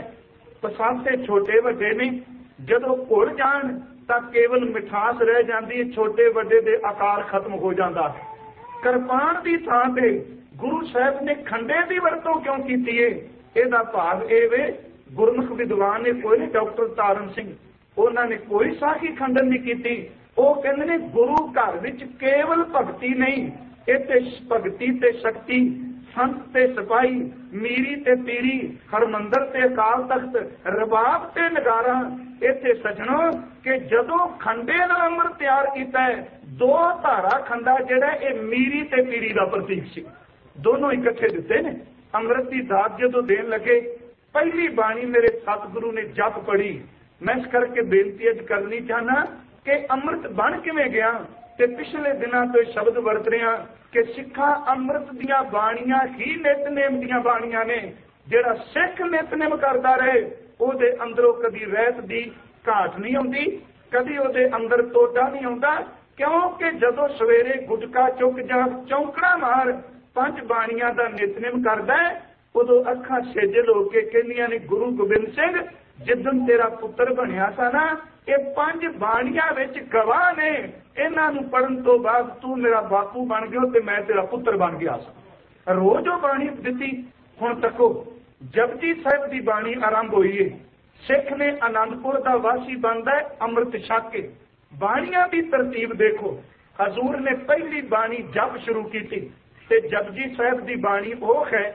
पसासे छोटे वड्डे ने जदों घुल जाण तां केवल मिठास रह जाती है, छोटे वड्डे दे आकार खत्म हो जाता है। किरपान की थां ते गुरु साहब ने खंडे की वरतों क्यों की है? ਇਹਦਾ भाव ਇਹ वे गुरमुख विद्वान ने कोई नहीं, डॉक्टर तारण सिंह उन्होंने कोई साखी खंडन नहीं की। ਉਹ ਕਹਿੰਦੇ ਨੇ ਗੁਰੂ ਘਰ ਵਿੱਚ ਕੇਵਲ ਭਗਤੀ ਨਹੀਂ, ਇੱਥੇ ਭਗਤੀ ਤੇ ਸ਼ਕਤੀ, ਸੰਤ ਤੇ ਸਿਪਾਹੀ, ਮੀਰੀ ਤੇ ਪੀਰੀ, ਹਰਮੰਦਰ ਤੇ ਅਕਾਲ ਤਖਤ, ਰਬਾਬ ਤੇ ਨਗਾਰਾ। ਇੱਥੇ ਸਜਣੋ ਕਿ ਜਦੋਂ ਖੰਡੇ ਨਾਲ ਅੰਮ੍ਰਿਤ ਤਿਆਰ ਕੀਤਾ ਹੈ, 2 ਧਾਰਾ ਖੰਡਾ ਜਿਹੜਾ ਇਹ ਮੀਰੀ ਤੇ ਪੀਰੀ ਦਾ ਪ੍ਰਤੀਕ ਸੀ, ਦੋਨੋਂ ਇਕੱਠੇ ਦਿੱਤੇ ਨੇ। ਅੰਮ੍ਰਿਤ ਦੀ ਦਾਤ ਜਦੋਂ ਦੇਣ ਲੱਗੇ, ਪਹਿਲੀ ਬਾਣੀ ਮੇਰੇ ਸਤਿਗੁਰੂ ਨੇ ਜਪ ਪੜੀ। ਮੈਂ ਇਸ ਕਰਕੇ ਬੇਨਤੀ ਅੱਜ ਕਰਨੀ ਚਾਹਨਾ कि अमृत बन किवें गया। ते पिछले दिनों तो शब्द वरत रहे हैं कि सिखा अमृत दियां बाणियां ही नितनेम दियां बाणियां ने। जिहड़ा सिख नितनेम करता रहे ਉਹਦੇ अंदरों कभी रहत दी घाट नहीं आउंदी, कभी ਉਹਦੇ अंदर टोटा नहीं आउंदा, क्योंकि जदों सवेरे गुटका चुक जा चौंकड़ा मार 5 बाणियां दा नितनेम करदा है, उदों अखां सेजल हो के कहंदियां ने गुरु गोबिंद सिंह जिदन तेरा पुत्र बनिया सा ना, ये 5 बाणियां विच गवाह ने, इन्हां नूं पढ़न तो बाद तू मेरा बापू बन गया ते मैं तेरा पुत्र बन गया सा। रोज वो बाणी दिती। हुण तको जपजी साहिब की बाणी आरंभ हुई है, सिख ने आनंदपुर का वासी बनता है अमृत छक के। बाणियां की तरतीब देखो, हजूर ने पहली बाणी जप शुरू की ते जपजी साहिब की बाणी वो है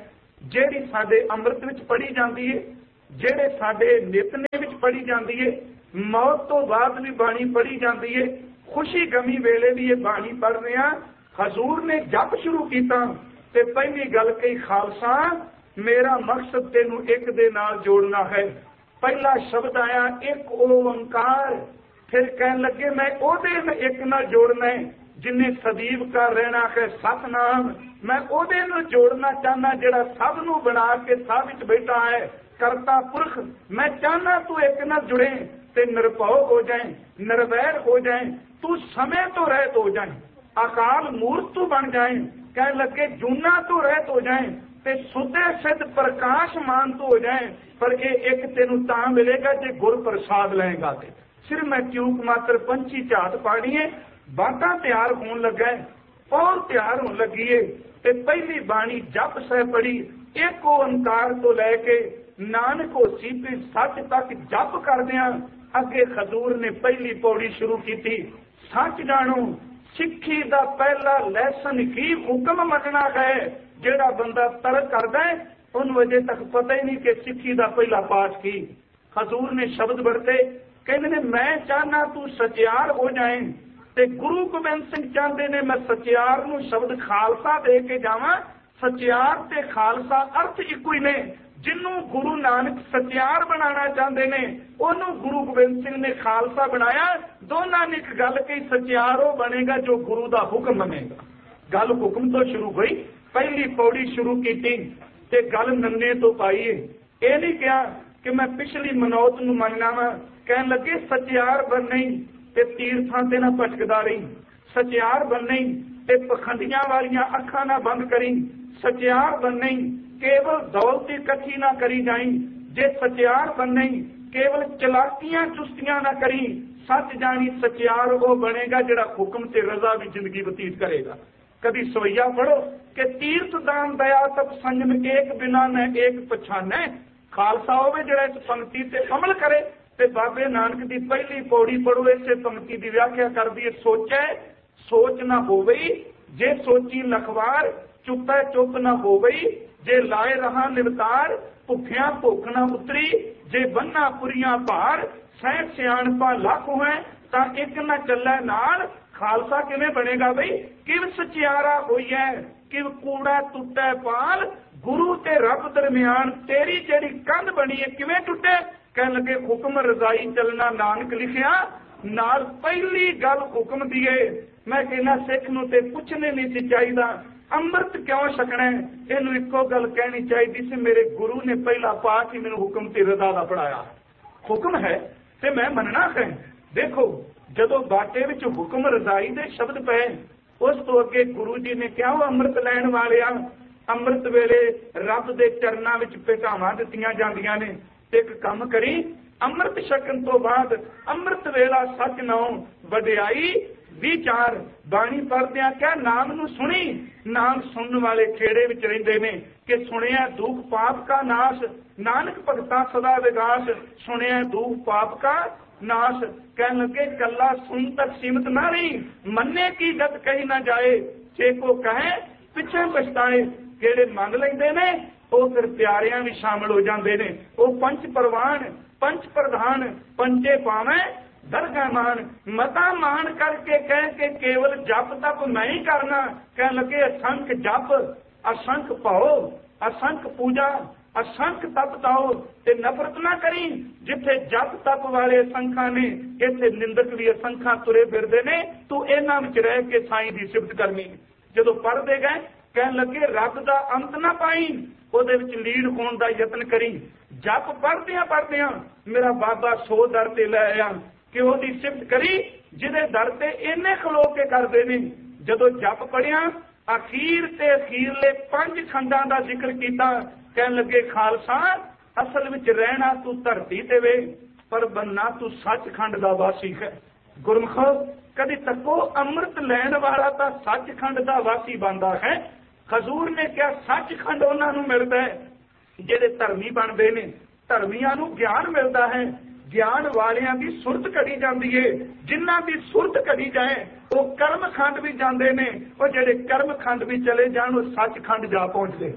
ਜਿਹੜੀ ਸਾਡੇ ਅੰਮ੍ਰਿਤ ਵਿੱਚ ਪੜ੍ਹੀ ਜਾਂਦੀ ਹੈ, ਜਿਹੜੇ ਸਾਡੇ ਨਿਤਨੇ ਵਿੱਚ ਪੜ੍ਹੀ ਜਾਂਦੀ ਹੈ, ਮੌਤ ਤੋਂ ਬਾਅਦ ਵੀ ਬਾਣੀ ਪੜ੍ਹੀ ਜਾਂਦੀ ਹੈ, ਖੁਸ਼ੀ ਗਮੀ ਵੇਲੇ ਵੀ ਇਹ ਬਾਣੀ ਪੜ੍ਹ ਰਹੇ ਹਾਂ। ਹਜ਼ੂਰ ਨੇ ਜਪ ਸ਼ੁਰੂ ਕੀਤਾ ਤੇ ਪਹਿਲੀ ਗੱਲ ਕਹੀ, ਖਾਲਸਾ ਮੇਰਾ ਮਕਸਦ ਤੈਨੂੰ ਇੱਕ ਦੇ ਨਾਲ ਜੋੜਨਾ ਹੈ। ਪਹਿਲਾ ਸ਼ਬਦ ਆਇਆ ਇੱਕ ਓੰਕਾਰ, ਫਿਰ ਕਹਿਣ ਲੱਗੇ ਮੈਂ ਉਹਦੇ ਇੱਕ ਨਾਲ ਜੋੜਨਾ ਹੈ ਜਿਨੇ ਸਦੀਵ ਕਰ ਰਹਿਣਾ ਹੈ ਸਤਨਾਮ। ਮੈਂ ਉਹਦੇ ਨਾਲ ਜੋੜਨਾ ਚਾਹਨਾ ਜਿਹੜਾ ਸਭ ਨੂੰ ਬਣਾ ਕੇ ਸਭ ਵਿੱਚ ਬੈਠਾ ਹੈ, ਕਰਤਾ ਪੁਰਖ। ਮੈਂ ਚਾਹਨਾ ਤੂੰ ਇੱਕ ਨਾਲ ਜੁੜੇ ਤੇ ਨਿਰਭਉ ਹੋ ਜਾਏ, ਨਿਰਵੈਰ ਹੋ ਜਾਏ, ਤੂੰ ਸਮੇਂ ਤੋਂ ਰਹਿਤ ਹੋ ਜਾਏ, ਅਕਾਲ ਮੂਰਤ ਤੂੰ ਬਣ ਜਾਏ। ਕਹਿਣ ਲੱਗੇ ਜੂਨਾ ਤੋਂ ਰਹਿਤ ਹੋ ਜਾਏ ਤੇ ਸੁਧੇ ਸਿੱਧ ਪ੍ਰਕਾਸ਼ਮਾਨ ਤੋਂ ਹੋ ਜਾਏ। ਪਰ ਇਹ ਇੱਕ ਤੈਨੂੰ ਤਾਂ ਮਿਲੇਗਾ ਜੇ ਗੁਰ ਪ੍ਰਸਾਦ ਲਏਗਾ ਤੇ। ਸਿਰ ਮੈਂ ਚੂਕ ਮਾਤਰ ਪੰਛੀ ਝਾਤ ਪਾਣੀ ਹੈ, ਬਾਤਾਂ ਤਿਆਰ ਹੋਣ ਲੱਗਾ, ਪੌਰ ਤਿਆਰ ਹੋਣ ਲੱਗੀ ਏ ਤੇ ਪਹਿਲੀ ਬਾਣੀ ਜਪ ਸਹਿ ਪੜੀ। ਇੱਕ ਓੰਕਾਰ ਤੋਂ ਲੈ ਕੇ ਨਾਨਕ ਹੋਸੀ ਵੀ ਸੱਚ ਤੱਕ ਜਪ ਕਰਦਿਆਂ ਅੱਗੇ ਹਜ਼ੂਰ ਨੇ ਪਹਿਲੀ ਪੌੜੀ ਸ਼ੁਰੂ ਕੀਤੀ, ਸੱਚ ਜਾਣੋ। ਸਿੱਖੀ ਦਾ ਪਹਿਲਾ ਲੈਸਨ ਕੀ ਹੁਕਮ ਮੰਨਣਾ ਹੈ। ਜਿਹੜਾ ਬੰਦਾ ਤਰਕ ਕਰਦਾ ਹੈ ਉਹਨੂੰ ਅਜੇ ਤੱਕ ਪਤਾ ਹੀ ਨਹੀਂ ਕਿ ਸਿੱਖੀ ਦਾ ਪਹਿਲਾ ਪਾਠ ਕੀ। ਹਜ਼ੂਰ ਨੇ ਸ਼ਬਦ ਵਰਤੇ, ਕਹਿੰਦੇ ਨੇ ਮੈਂ ਚਾਹਨਾ ਤੂੰ ਸਚਿਆਰ ਹੋ ਜਾਏ ਤੇ ਗੁਰੂ ਗੋਬਿੰਦ ਸਿੰਘ ਚਾਹੁੰਦੇ ਨੇ ਮੈਂ ਸਚਿਆਰ ਨੂੰ ਸ਼ਬਦ ਖਾਲਸਾ ਦੇ ਕੇ ਜਾਵਾਂ। ਸਚਿਆਰ ਤੇ ਖਾਲਸਾ ਅਰਥ ਇੱਕੋ ਹੀ ਨੇ। ਜਿਹਨੂੰ ਗੁਰੂ ਨਾਨਕ ਸਚਿਆਰ ਬਣਾਉਣਾ ਚਾਹੁੰਦੇ ਨੇ ਉਹਨੂੰ ਗੁਰੂ ਗੋਬਿੰਦ ਸਿੰਘ ਨੇ ਖਾਲਸਾ ਬਣਾਇਆ। ਦੋਨਾਂ ਨੇ ਇੱਕ ਗੱਲ ਕਹੀ, ਸਚਿਆਰ ਉਹ ਬਣੇਗਾ ਜੋ ਗੁਰੂ ਦਾ ਹੁਕਮ ਮੰਨੇਗਾ। ਗੱਲ ਹੁਕਮ ਤੋਂ ਸ਼ੁਰੂ ਹੋਈ, ਪਹਿਲੀ ਪੌੜੀ ਸ਼ੁਰੂ ਕੀਤੀ ਤੇ ਗੱਲ ਨੰਨੇ ਤੋਂ ਪਾਈ। ਇਹ ਨਹੀਂ ਕਿਹਾ ਕਿ ਮੈਂ ਪਿਛਲੀ ਮਨੌਤ ਨੂੰ ਮੰਨਣਾ ਵਾ। ਕਹਿਣ ਲੱਗੇ ਸਚਿਆਰ ਬਣਨੀ ਤੇ ਤੀਰਥਾਂ ਤੇ ਨਾ ਭਟਕਦਾ ਰਹੀ, ਸਚਿਆਰ ਬਣਨੀ ਤੇ ਪਖੰਡੀਆਂ ਵਾਲੀਆਂ ਅੱਖਾਂ ਨਾ ਬੰਦ ਕਰੀ, ਸਚਿਆਰ ਬਣਨੀ ਕੇਵਲ ਦੌਲਤ ਇਕੱਠੀ ਨਾ ਕਰੀ ਜਾਈ। ਜੇ ਸਚਿਆਰ ਬਣਨੀ ਕੇਵਲ ਚਲਾਕੀਆਂ ਚੁਸਤੀਆਂ ਨਾ ਕਰੀ। ਸੱਚ ਜਾਣੀ ਸਚਿਆਰ ਉਹ ਬਣੇਗਾ ਜਿਹੜਾ ਹੁਕਮ ਤੇ ਰਜ਼ਾ ਵੀ ਜ਼ਿੰਦਗੀ ਬਤੀਤ ਕਰੇਗਾ। ਕਦੀ ਸਵਈਆ ਪੜੋ ਕਿ ਤੀਰਥ ਦਾਨ ਦਇਆ ਤਪ ਸੰਜਮ ਏਕ ਬਿਨਾ ਨ ਏਕ ਪਛਾਨੈ। ਖਾਲਸਾ ਹੋਵੇ ਜਿਹੜਾ ਇਸ ਪੰਕਤੀ ਤੇ ਅਮਲ ਕਰੇ। ਤੇ ਬਾਬੇ ਨਾਨਕ ਦੀ ਪਹਿਲੀ ਪੌੜੀ ਪੜੋ, ਇਸੇ ਪੰਕਤੀ ਦੀ ਵਿਆਖਿਆ ਕਰਦੀ ਹੈ, ਸੋਚੈ ਸੋਚ ਨਾ ਹੋਵਈ, ਜੇ ਸੋਚੀ ਲਖਵਾਰ, ਚੁੱਪੈ ਚੁੱਪ ਨਾ ਹੋਵਈ, ਜੇ ਲਾਏ ਰਹਾ ਨਿਰਤਾਰ, ਭੁੱਖਿਆਂ ਭੁੱਖ ਨਾ ਉਤਰੀ, ਜੇ ਬੰਨਾ ਪੁਰੀਆਂ ਭਾਰ, ਸਹਿ ਸਿਆਣਪਾ ਲੱਖ ਹੋਏ ਤਾਂ ਇੱਕ ਨਾ ਚੱਲੇ ਨਾਲ। ਖਾਲਸਾ ਕਿਵੇਂ ਬਣੇਗਾ ਬਈ? ਕਿਵ ਸਚਿਆਰਾ ਹੋਈਐ, ਕਿਵ ਕੂੜਾ ਟੁੱਟੈ ਪਾਲ। ਗੁਰੂ ਤੇ ਰੱਬ ਦਰਮਿਆਨ ਤੇਰੀ ਜਿਹੜੀ ਕੰਧ ਬਣੀ ਹੈ ਕਿਵੇਂ ਟੁੱਟੇ? ਕਹਿਣ ਲੱਗੇ ਹੁਕਮ ਰਜ਼ਾਈ ਚੱਲਣਾ ਨਾਨਕ ਲਿਖਿਆ। ਨਾਲ ਪਹਿਲੀ ਗੱਲ ਹੁਕਮ ਦੀ ਏ। ਮੈਂ ਕਹਿੰਦਾ ਸਿੱਖ ਨੂੰ ਤੇ ਪੁੱਛਣੇ ਨਹੀਂ ਸੀ ਚਾਹੀਦਾ ਅੰਮ੍ਰਿਤ ਕਿਉਂ ਛਕਣਾ। ਇਹਨੂੰ ਇੱਕੋ ਗੱਲ ਕਹਿਣੀ ਚਾਹੀਦੀ ਸੀ, ਮੇਰੇ ਗੁਰੂ ਨੇ ਪਹਿਲਾ ਪਾਠ ਹੀ ਮੈਨੂੰ ਹੁਕਮ ਤੇ ਰਜ਼ਾ ਦਾ ਪੜਾਇਆ। ਹੁਕਮ ਹੈ ਤੇ ਮੈਂ ਮੰਨਣਾ ਹੈ। ਦੇਖੋ ਜਦੋਂ ਬਾਟੇ ਵਿੱਚ ਹੁਕਮ ਰਜ਼ਾਈ ਦੇ ਸ਼ਬਦ ਪਏ, ਉਸ ਤੋਂ ਅੱਗੇ ਗੁਰੂ ਜੀ ਨੇ ਕਿਹਾ ਅੰਮ੍ਰਿਤ ਲੈਣ ਵਾਲਿਆਂ, ਅੰਮ੍ਰਿਤ ਵੇਲੇ ਰੱਬ ਦੇ ਚਰਨਾਂ ਵਿੱਚ ਭੇਟਾਵਾਂ ਦਿੱਤੀਆਂ ਜਾਂਦੀਆਂ ਨੇ ਤੇ ਇੱਕ ਕੰਮ ਕਰੀ, ਅੰਮ੍ਰਿਤ ਛਕਣ ਤੋਂ ਬਾਅਦ ਅੰਮ੍ਰਿਤ ਵੇਲਾ ਸੱਚ ਨਾਉ ਵਡਿਆਈ ਵਿਚਾਰ। ਬਾਣੀ ਪੜ੍ਹਦਿਆਂ ਕਿਆ ਨਾਮ ਨੂੰ ਸੁਣੀ। ਨਾਮ ਸੁਣਨ ਵਾਲੇ ਖੇੜੇ ਵਿੱਚ ਰਹਿੰਦੇ ਨੇ ਕਿ ਸੁਣਿਆ ਦੁੱਖ ਪਾਪ ਕਾ ਨਾਸ਼, ਨਾਨਕ ਭਗਤਾ ਸਦਾ ਵਿਗਾਸ। ਸੁਣਿਆ ਦੁੱਖ ਪਾਪ ਕਾ ਨਾਸ਼। ਕਹਿਣ ਲੱਗੇ ਕੱਲਾ ਸੁਣ ਤੱਕ ਸੀਮਤ ਨਾ ਰਹੀ, ਮੰਨੇ ਕੀ ਜਦ ਕਹੀ ਨਾ ਜਾਏ, ਜੇ ਕੋ ਕਹੇ ਪਿੱਛੇ ਪਛਤਾਏ। ਜਿਹੜੇ ਮੰਨ ਲੈਂਦੇ ਨੇ ਉਹ ਫਿਰ ਪਿਆਰਿਆਂ ਵੀ ਸ਼ਾਮਲ ਹੋ ਜਾਂਦੇ ਨੇ। ਉਹ ਪੰਚ ਪ੍ਰਵਾਨ ਪੰਚ ਪ੍ਰਧਾਨ ਪੰਚੇ ਪਾਵੇਂ ਦਰਗਾਹ ਮਾਨ। ਮਤਾ ਮਾਨ ਕਰਕੇ ਕਹਿ ਕੇ ਕੇਵਲ ਜਪ ਤਪ ਮੈਂ ਹੀ ਕਰਨਾ। ਕਹਿਣ ਲੱਗੇ ਅਸੰਖ ਜਪ, ਅਸੰਖ ਭਾਉ, ਅਸੰਖ ਪੂਜਾ, ਅਸੰਖ ਤਪ ਤਾਓ ਤੇ ਨਫ਼ਰਤ ਨਾ ਕਰੀ। ਜਿੱਥੇ ਜਪ ਤਪ ਵਾਲੇ ਅਸੰਖਾਂ ਨੇ, ਇੱਥੇ ਨਿੰਦਕ ਵੀ ਅਸੰਖਾਂ ਤੁਰੇ ਫਿਰਦੇ ਨੇ। ਤੂੰ ਇਹਨਾਂ ਵਿੱਚ ਰਹਿ ਕੇ ਸਾਈਂ ਦੀ ਸਿਫਤ ਕਰਨੀ। ਜਦੋਂ ਪੜ੍ਹਦੇ ਗਏ ਕਹਿਣ ਲੱਗੇ ਰੱਬ ਦਾ ਅੰਤ ਨਾ ਪਾਈ, ਉਹਦੇ ਵਿੱਚ ਲੀਡ ਹੋਣ ਦਾ ਯਤਨ ਕਰੀ। ਜਪ ਪੜ੍ਹਦਿਆਂ ਮੇਰਾ ਬਾਬਾ ਸੋ ਦਰ ਤੇ ਲੈ ਆਇਆ ਕਿ ਉਹਦੀ ਸਿਫਤ ਕਰੀ ਜਿਹਦੇ ਦਰ ਤੇ ਇਹਨੇ ਖਲੋ ਕੇ ਕਰਦੇ ਨੇ। ਜਦੋਂ ਜਪ ਪੜਿਆ ਅਖੀਰ ਤੇ ਅਖੀਰਲੇ 5 ਖੰਡਾਂ ਦਾ ਜ਼ਿਕਰ ਕੀਤਾ। ਕਹਿਣ ਲੱਗੇ ਖਾਲਸਾ ਅਸਲ ਵਿੱਚ ਰਹਿਣਾ ਤੂੰ ਧਰਤੀ ਤੇ ਵੇ, ਪਰ ਬੰਨਾ ਤੂੰ ਸੱਚਖੰਡ ਦਾ ਵਾਸੀ ਹੈ। ਗੁਰਮੁਖੋ ਕਦੀ ਤੱਕੋ ਅੰਮ੍ਰਿਤ ਲੈਣ ਵਾਲਾ ਤਾਂ ਸੱਚਖੰਡ ਦਾ ਵਾਸੀ ਬਣਦਾ ਹੈ। ਹਜ਼ੂਰ ਨੇ ਕਿਹਾ ਸੱਚਖੰਡ ਉਹਨਾਂ ਨੂੰ ਮਿਲਦਾ ਹੈ ਜਿਹੜੇ ਧਰਮੀ ਬਣਦੇ ਨੇ। ਧਰਮੀਆਂ ਨੂੰ ਗਿਆਨ ਮਿਲਦਾ ਹੈ, ਗਿਆਨ ਵਾਲਿਆਂ ਦੀ ਸੁਰਤ ਘੜੀ ਜਾਂਦੀ ਏ। ਜਿਨ੍ਹਾਂ ਦੀ ਸੁਰਤ ਘੜੀ ਜਾਏ ਉਹ ਕਰਮਖੰਡ ਵੀ ਜਾਂਦੇ ਨੇ। ਉਹ ਜਿਹੜੇ ਕਰਮਖੰਡ ਵੀ ਚਲੇ ਜਾਣ ਉਹ ਸੱਚਖੰਡ ਜਾ ਪਹੁੰਚਦੇ।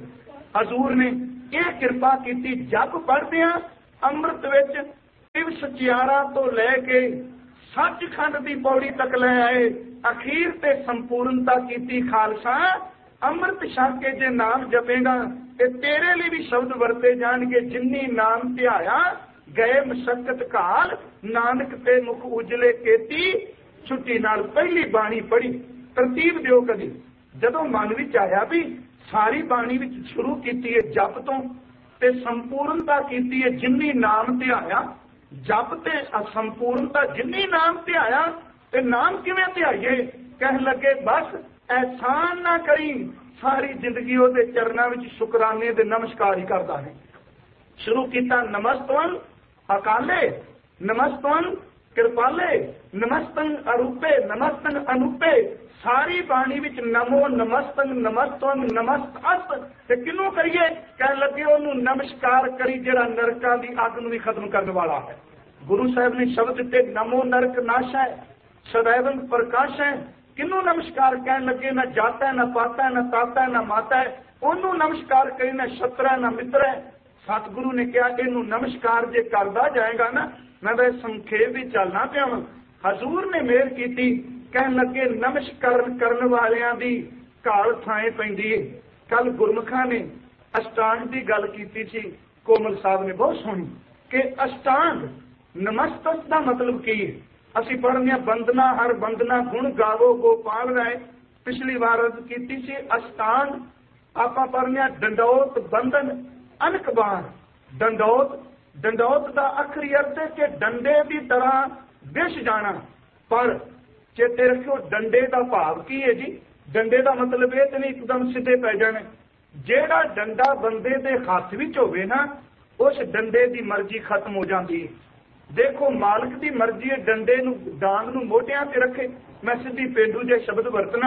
हजूर ने यह किरपा की। जप पढ़दे अमृत विच शिव सचियारा तो लैके सचखंड की पौड़ी तक लै आए, अखीर ते संपूर्णता की। खालसा अमृत छक के जे नाम जपेगा ते तेरे लिए भी शब्द वरते जाणगे। जिन्नी नाम ध्याया गए मशक्कत काल, नानक ते मुख उजले केती छुट्टी नाल। पहली बाणी पढ़ी, तरतीब दिओ कदी। जदों मन विच आया भी सारी बाणी विच शुरू कीती है जप तो ते संपूर्णता कीती है जिन्नी नाम ध्याया। जप ते असंपूर्णता जिन्नी नाम ध्याया। ते नाम किवें ध्याइए? कह लगे बस एहसान ना करी, सारी जिंदगी ओहदे चरनां विच शुकराने दे नमस्कार ही करदा है। शुरू किया नमस्तवन अकाले, नमस्तवन कृपाले, नमस्तन अरूपे, नमस्तन अनूपे। सारी बाणी विच नमो नमस्तन नमस्तवन नमस्तअस ते किनू करिए? कह लगे ओनू नमस्कार करी जिहड़ा नरकां दी अग नूं भी खत्म करने वाला है। गुरु साहब ने शब्द दिते नमो नरक नाश है, सदैवन प्रकाश है। किनू नमस्कार कह लगे? न जाता है, न पाता है, न ताता है, न माता है। ओनू नमस्कार करी न शत्रु है न मित्र है। सतगुरु ने कहा इनू नमस्कार जे करदा जाएगा ना, मैं वह संखेप भी चलना पिया। हजूर ने मेहर की, कह लगे नमस्कार करने वालियां दी काल थाए पैंदी है। कल गुरमुखा ने अष्टांग की गल की थी, कोमल साहब ने बहुत सुनी कि अष्टांग नमस्तक का मतलब की है। असी पढ़ने बंदना हर बंदना गुण गावो गोपाल राय। पिछली बार की अष्टांग आप पढ़ने डंडौत बंधन अनक बाण। डंडौत डंडौत का आखिरी अर्थ है कि डंडे की तरह विष जाना। पर चेते रखियो डंडे का भाव की है जी? डंडे का मतलब ये तो नहीं एकदम सीधे पै जाने। जेड़ा डंडा बंदे के हाथ विच होवे ना, उस डंडे की मर्जी खत्म हो जाती है। देखो मालिक की मर्जी है डंडे नूं डांग नूं मोटियां ते रखे। मैं सीधी पेंडू जे शब्द वरतना।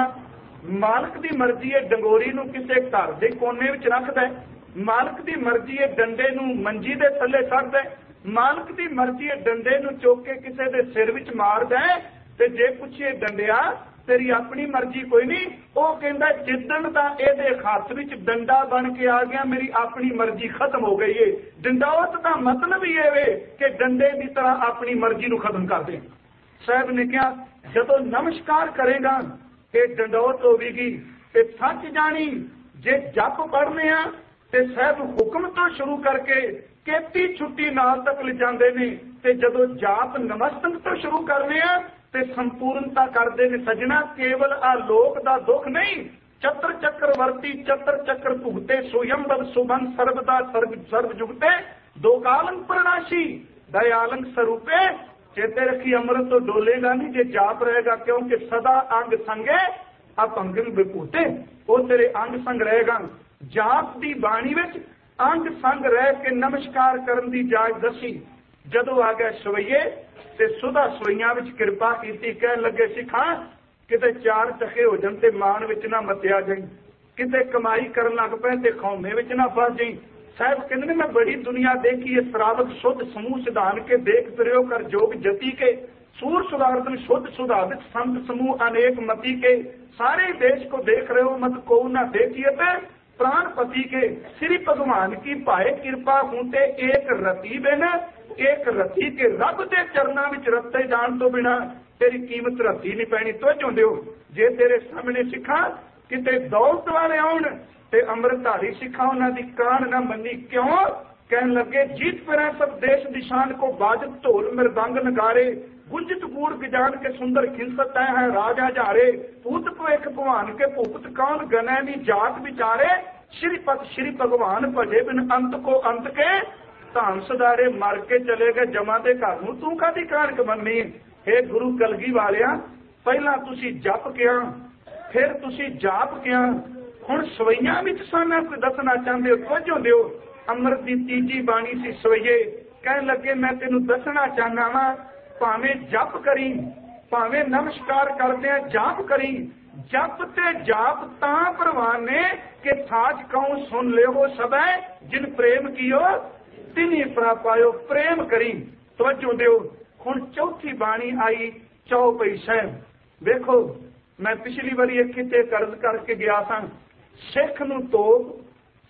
मालिक की मर्जी है डंगोरी नूं किसी घर के कोने विच रखदा है। मालिक की मर्जी है डंडे नूं मंजी दे थल्ले सटदा है। मालिक की मर्जी है डंडे नूं चुक के किसी दे सिर विच मारदा है। ते जे पुछे डंडिया तेरी अपनी मर्जी कोई नहीं, वो कहता जिदन का ये हाथ विच डंडा बन के आ गया मेरी अपनी मर्जी खत्म हो गई है। डंडौत का मतलब ही है कि डंडे की तरह अपनी मर्जी नूं खत्म कर दे। साहब ने कहा जदों नमस्कार करेगा ये डंडौत होगी। ते सच जानी जे जप पढ़ने आ ते साहब हुक्म तो शुरू करके केती छुट्टी नाल तक ले जाते ने। ते जदों जाप नमस्तक तो शुरू करने आ ते संपूर्णता करते ने। सजना केवल आलोक का दुख नहीं, चतर चक्रवर्ती चतर चक्र भुगते सोयंबर सुबन सर्वदा सर्व जुगते दो कालंग प्रणाशी दयालंग स्वरूपे। चेते रखी अमृत तो डोलेगा नहीं जे जाप रहेगा, क्योंकि सदा अंग संगे अपंगन विभूते। वो तेरे अंग संग रहेगा। जाप की बाणी विच अंग संग रह के नमस्कार करन दी जाच दसी। जदों आ गए सवैये ते सुधा सवैयां विच कृपा कीती। कह लगे सिखा किते चार चखे हो जाण ते मान विच ना मत्या जाई, किते कमाई करन लग पए ते खौमे विच ना फस जाई। साहब कहते ने मैं बड़ी दुनिया देखी है, श्रावक शुद्ध समूह सिधान के देख फिरो कर जोग जति के। सूर सुधारतन शुद्ध सुधारित संत समूह अनेक मति के। सारे देश को देख रहे हो मत को ना देखिए ते प्राणपति के। श्री भगवान की पाए कृपा होते एक रति बिन एक रति के। रब के चरणों में रते जान तो बिना तेरी कीमत रती नहीं पैनी। तो दियो जे तेरे सामने सिखा किते दौलत वाले आउण ते अमृतधारी सिखा उन्होंने कान न मनी। क्यों? कह लगे जीत फिर सब देश दिशान को बाजत ढोल मृदंग नगारे। गुंजित गूढ़ गजान के सुंदर खिलसत है राजा जारे। पूत भविख भगवान के भूपत कौन गने नी जात विचारे। श्रीपत श्री भगवान भजे बिन अंत को अंत के। धान सदारे मर के चले गए जमा दे घर नूं तू कादी कानक बननी। हे गुरु कलगी वालिया पहला तुसी जप किया फिर तुसी जाप किया, हुण सवैयां विच साना कोई दसना चाहते हो कुछ होंदे हो। अमृत की तीजी बाणी सी सवैये। कह लगे मैं तेनू दसना चाहना वा भावें जप करी भावें नमस्कार करदे जाप करी। जप ते जाप तां प्रवान ने कि साच कहूं सुन ले हो सब जिन प्रेम कियो तिनी पायो। प्रेम करी तवज्जो दिओ। हुण चौथी बाणी आई चौपई साहिब। देखो मैं पिछली बारी एक किते कर्ज करके गया था। सिख नूं तोप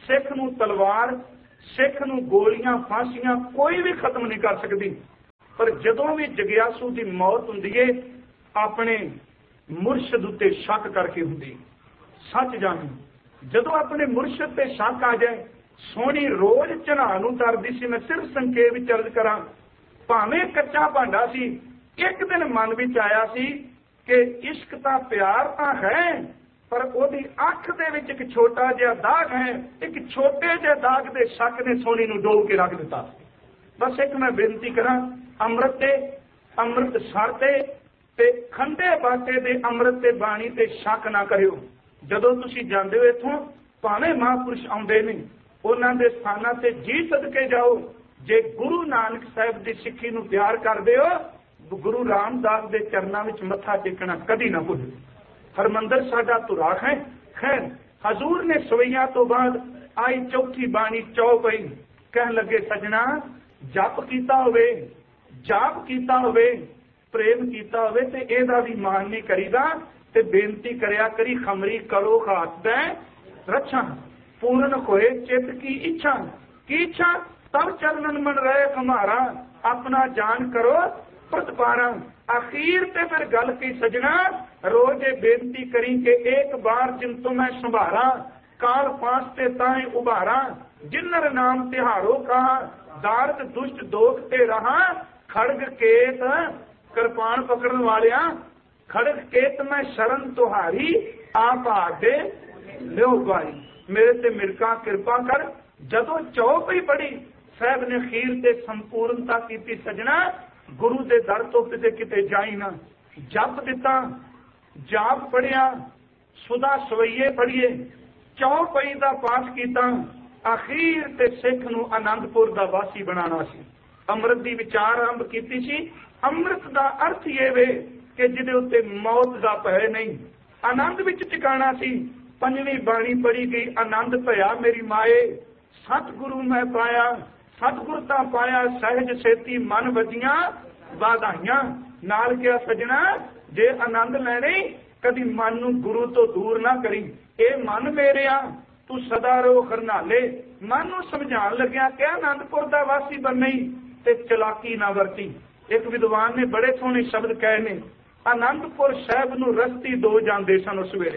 सिख नूं तलवार, सिख नूं गोलियां, फांसियां कोई भी खत्म नहीं कर सकती। पर जदों भी जगियासू की मौत हुंदी है अपने मुरशद उत्ते शक करके हुंदी। सच जानी जदों अपने मुरशद ते शक आ जाए, सोहनी रोज चढ़ा नूं तरदी सी। मैं सिर्फ संखेप विच अर्ज करां, भावें कच्चा भांडा सी, एक दिन मन विच आया सी कि इश्क तां प्यार तां है, पर ओदी अख दे विच एक छोटा जिहा दाग है। एक छोटे जिहे दाग दे शक ने सोहनी नूं डोब के रख दिता। बस एक मैं बेनती करां, अमृत ते अमृत सर ते खंडे बाटे दे अमृत ते बाणी ते शक ना करियो। जदों तुसीं जांदे हो इत्थों, भावें महापुरुष आउंदे ने, उन्हां दे स्थानां ते जी सदके जाओ। जे गुरु नानक साहिब दी सिੱਖੀ नूं प्यार करदे हो, गुरु रामदास दे चरनां विच मत्था टेकना कदी ना भुल्लो। हरमंदर साडा धुरा है। खैर हजूर ने सवैया तो बाद आई चौथी बाणी चौपई, कहन लगे सजना जप कीता होवे, जाप कीता होवे, प्रेम कीता होवे ते एदा भी मान नहीं करीदा। ते बेनती करया करी खमरी करो हाथ दे रक्षा, पूर्ण होए चित की इच्छा। की इच्छा? तब चरणन मन रहे हमारा, अपना जान करो प्रतिपारा। आखिर ते फिर गल की सजना, रोज बेनती करी के एक बार जिन तो मैं संभारा, काल पास ते ताए उबारा। जिन्नर नाम तिहारो कहा, दारद दुष्ट दोख ते रहा। खड़ग केत कृपाण पकड़न वालिया, खड़ग केत मैं शरण तुहारी, आप आगे लियो गवाई। मेरे ते मिरका कृपा कर। जदों चौपई पढ़ी साहब ने खीर ते संपूर्णता की सजना, गुरु दे दर तो किते किते जाई ना। जप दिता, जाप पढ़िया, सुधा सवैये पढ़िए, चौपई दा पाठ कीता। अखीर ते सिख नूं आनंदपुर दा वासी बनाना सी। अमृत दी विचार आरंभ कीती सी। अमृत दा अर्थ ये वे कि जिहदे उत्ते मौत दा भय नहीं, आनंद विच टिकाणा सी। पंजवीं बाणी पढ़ी गई, आनंद भया मेरी माए, सतगुरु मैं पाया, सतगुरता पाया सहज सेती मन वजियां वाधाइयां। नाल क्या सजना, जे आनंद लैणे कदी मन नूं गुरु तो दूर ना करी। ए मन मेरिया तू सदा रो खरनाले। मन नूं समझाण लग्या कि आनंदपुर दा वासी बननी ते चलाकी ना वरती। एक विद्वान ने बड़े सोहने शब्द कहे ने, आनंदपुर साहिब नूं रस्ती दो जांदे सन उस वेले।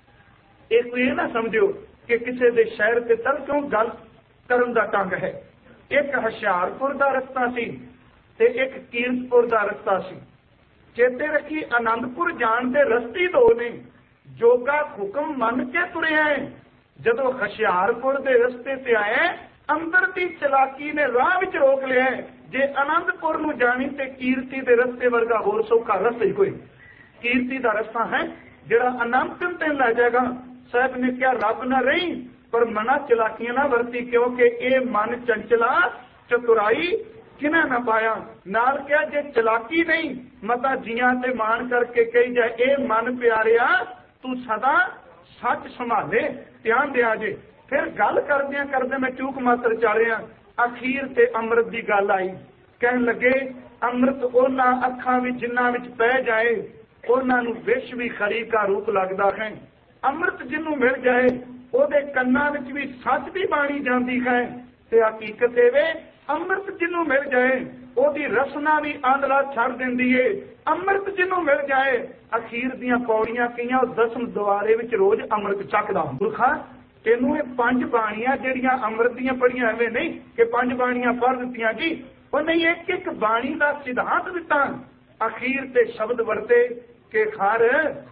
एक ये ना समझियो कि किसी दे शहर ते तल क्यों गल करन दा ढंग है। एक हुशियारपुर दा रस्ता सी ते एक कीरतपुर दा रस्ता सी। चेते रखी, आनंदपुर जाण दे रस्ते दो ने। जोगा हुक्म मन के तुरे है। जदों हुशियारपुर दे रस्ते ते आए, अंदर दी चलाकी ने राह विच रोक लिया। जे आनंदपुर नूं जाणी ते कीरती दे रस्ते वर्गा होर सौखा रस्ता ही कोई। कीरती दा रस्ता है जिहड़ा आनंदपुर ते लै जाएगा। साहब ने क्या रब ना रही, पर मना चलाकियां ना वरती, क्योंकि ये मन चंचला चतुराई किना ना पाया। नाल क्या जे चलाकी नहीं, मता जियां ते मान करके कही जाए, ए मन प्यारिया तू सदा सच संभाले, ध्यान दिया जे। फिर गल करदे मैं चूक मात्र चालिया, अखीर ते अमृत की गल आई। कहन लगे अमृत उन्हां अखां विच जिन्हां विच पै जाए, उन्हां नूं विष भी खरी का रूप लगदा है। अमृत जिन्हों मिल जाए, ਉਹਦੇ ਕੰਨਾਂ ਵਿੱਚ ਵੀ ਸੱਚ ਦੀ ਬਾਣੀ ਜਾਂਦੀ ਹੈ ਤੇ ਹਕੀਕਤ ਇਹ ਵੇ ਅੰਮ੍ਰਿਤ ਜਿਹਨੂੰ ਮਿਲ ਜਾਏ ਉਹਦੀ ਰਸਨਾ ਵੀ ਆਂਦਲਾ ਛੱਡ ਦਿੰਦੀ ਏ। ਅੰਮ੍ਰਿਤ ਜਿਹਨੂੰ ਮਿਲ ਜਾਏ ਅਖੀਰ ਦੀਆਂ ਪੌੜੀਆਂ ਕਈਆਂ ਉਹ 10 ਦੁਆਰੇ ਵਿੱਚ ਰੋਜ਼ ਅੰਮ੍ਰਿਤ ਚੱਕਦਾ। ਗੁਰਖਾ ਤੈਨੂੰ ਇਹ 5 ਬਾਣੀਆਂ ਜਿਹੜੀਆਂ ਅੰਮ੍ਰਿਤ ਦੀਆਂ ਪੜੀਆਂ ਐਵੇਂ ਨਹੀਂ ਕਿ 5 ਬਾਣੀਆਂ ਪੜ੍ਹ ਦਿੱਤੀਆਂ ਜੀ, ਉਹ ਨਹੀਂ, ਇੱਕ ਇੱਕ ਬਾਣੀ ਦਾ ਸਿਧਾਂਤ ਦਿੱਤਾ। ਅਖੀਰ ਤੇ ਸ਼ਬਦ ਵਰਤੇ ਕਿ ਖਰ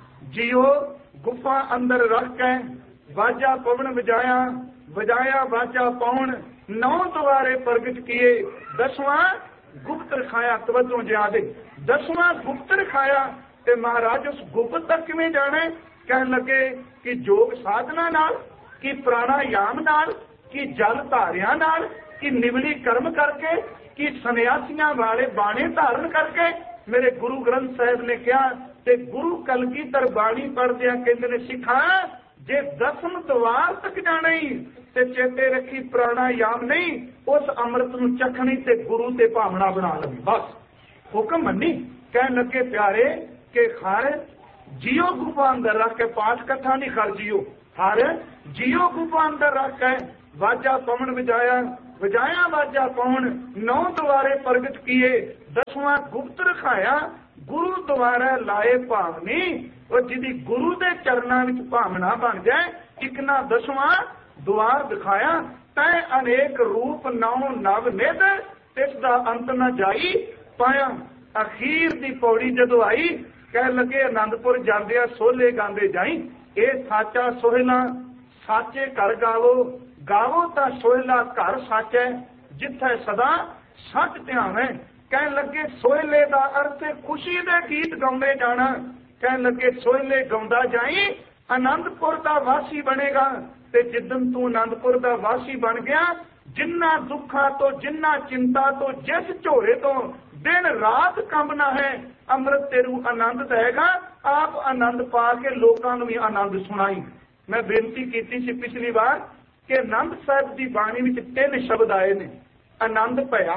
ਜਿਉ ਗੁਫਾ ਅੰਦਰ ਰੱਖ ਕੇ बाजा पवन बजाया, बजाया बाजा पौन, 9 द्वारे प्रगट किए, 10वां गुप्त रखाया। तवज्जो ज्यादा, 10वां गुप्त रखाया। ते महाराज उस गुप्त तक किवें जाना? कहन लगे कि योग साधना नाल, कि प्राणायाम नाल, कि जल धारियां नाल, कि निवली कर्म करके, कि सन्यासियां वाले बाणे धारण करके। मेरे गुरु ग्रंथ साहिब ने कहा ते गुरु कलगीधर बाणी पढ़दियां कहंदे ने सिखा जे 10 द्वार तक जाना ही ते चेते रखी प्राणायाम नहीं, उस अमृत नूं चखनी ते गुरु ते भावना बना लवी। बस हुक्म मनी। कहन लगे प्यारे के हर जियो गुफा अंदर रख के पाठ कथा नहीं, खर जियो हर जियो गुफा अंदर रख के वाजा पवन वजाया वजाया वाजा पवन, 9 द्वारे प्रगट किए 10वां गुप्त रखाया, गुरु द्वारा लाए भावनी। और जिदी गुरु दे चरणा विच भावना बन जाए, एक ना 10वां द्वार दिखाया। तै अनेक रूप 9 नव निध, तिसदा अंत न जाई पाया। अखीर दी पौड़ी जदों आई, कह लगे आनंदपुर जांदिया सोले गांदे जाई। ए साचा सोहला साचे घर गावो, गावो ता सोहला घर साच है, जिथे सदा सच ध्यान है। कह लगे सोहले दा अर्थ खुशी दे गीत गाउंदे जाना। कह लगे सोहले गाउंदा जाई, आनंदपुर दा वासी बनेगा। ते जिदन तू आनंदपुर दा वासी बन गया, जिन्ना दुखा तो जिन्ना चिंता तो जिस झोरे तो दिन रात कंबना है, अमृत तेरू आनंद देगा। आप आनंद पा के लोकां नूं भी आनंद सुनाई। मैं बेनती की सी पिछली बार कि आनंद साहब की बाणी विच 3 शब्द आए ने, आनंद भया,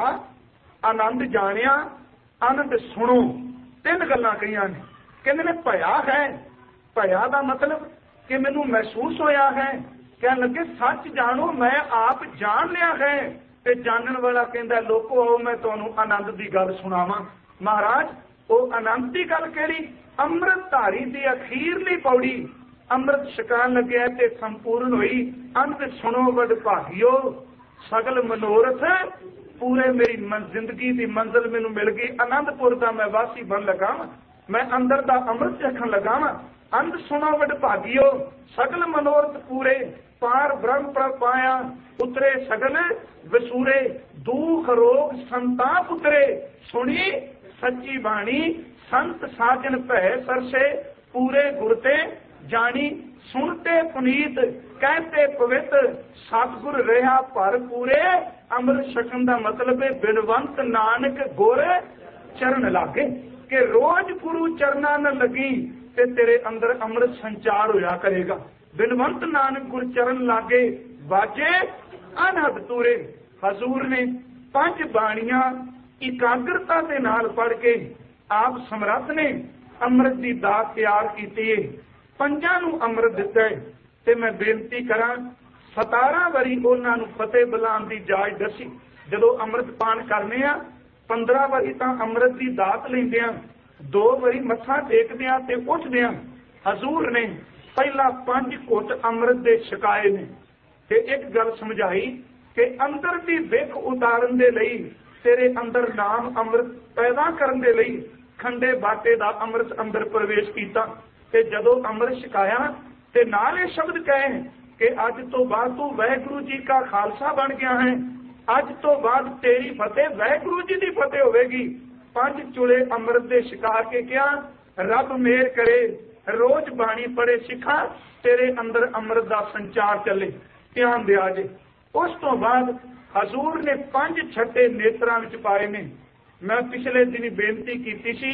आनंद जानिया, आनंद सुनो। 3 गल्लां कहियां ने। कहंदे ने भया है, भया दा मतलब कि मैनू महसूस होया है। कह लगे सच जानो, मैं आप जान लिया है। ते जानन वाला कहंदा लोको आओ मैं तुहानू आनंद दी गल सुणावां। महाराज वो आनंद दी गल केड़ी? अमृत धारी दी अखीरली पौड़ी अमृत छकान लगे ते संपूर्ण हुई। अंत सुनो वड भागियो, सगल मनोरथ पूरे। मेरी जिंदगी की मंजिल मैनू मिल गई। आनंदपुर का मैं वासी बन लगा, मैं अंदर का अमृत चखन लगा। अंत सुनो वड भागियो, सगल मनोरथ पूरे। पार ब्रह्म पर पाया, उतरे सगल वसूरे। दुख रोग संताप उतरे, सुनी सच्ची बाणी। संत साजन भय सरसे, पूरे गुरते जानी। सुनते पुनीत कहते पवित्र, सतगुर रहा पर पूरे। अमृत छकन का मतलब है बिनवंत नानक गुर चरण लागे। कि रोज गुरु चरना न लगी ते तेरे अंदर अमृत संचार होया करेगा। बिनवंत नानक गुर चरण लागे, बाजे अनहद तूरे। हजूर ने 5 बाणियां इकाग्रता के नाल पढ़ के आप समर्थ ने अमृत की दात तैयार की। 5 नूं अमृत दिता है। ते मैं बेनती करा 17 वारी उन्हां नूं फतेह बुलाउण दी जाच दसी। जदों अमृत पान करने आ 15 वारी तां अमृत की दात लैंदे आ, 2 वारी मत्था टेकदे आ ते उठदे आ। हजूर ने पहला 5 घुट अमृत दे छकाए ने ते एक गल समझाई कि अंदर दी विख उतारन दे लई, तेरे अंदर नाम अमृत पैदा करन दे लई खंडे बाटे दा अमृत अंदर प्रवेश कीता। ते जदों अमृत छकाया ते नाल ये शब्द कहे कि अज तो बाद तू वाहिगुरू जी का खालसा बन गया है। अज तो बाद तेरी फतेह वाहिगुरू जी की फतेह होगी। 5 चुले अमृत दे छका के क्या, रब मेहर करे रोज बाणी पढ़े सिखा, तेरे अंदर अमृत का संचार चले। ध्यान दिया जे। उस तो बाद हजूर ने 5 छठे नेत्रां विच पाए ने। मैं पिछले दिन बेनती की सी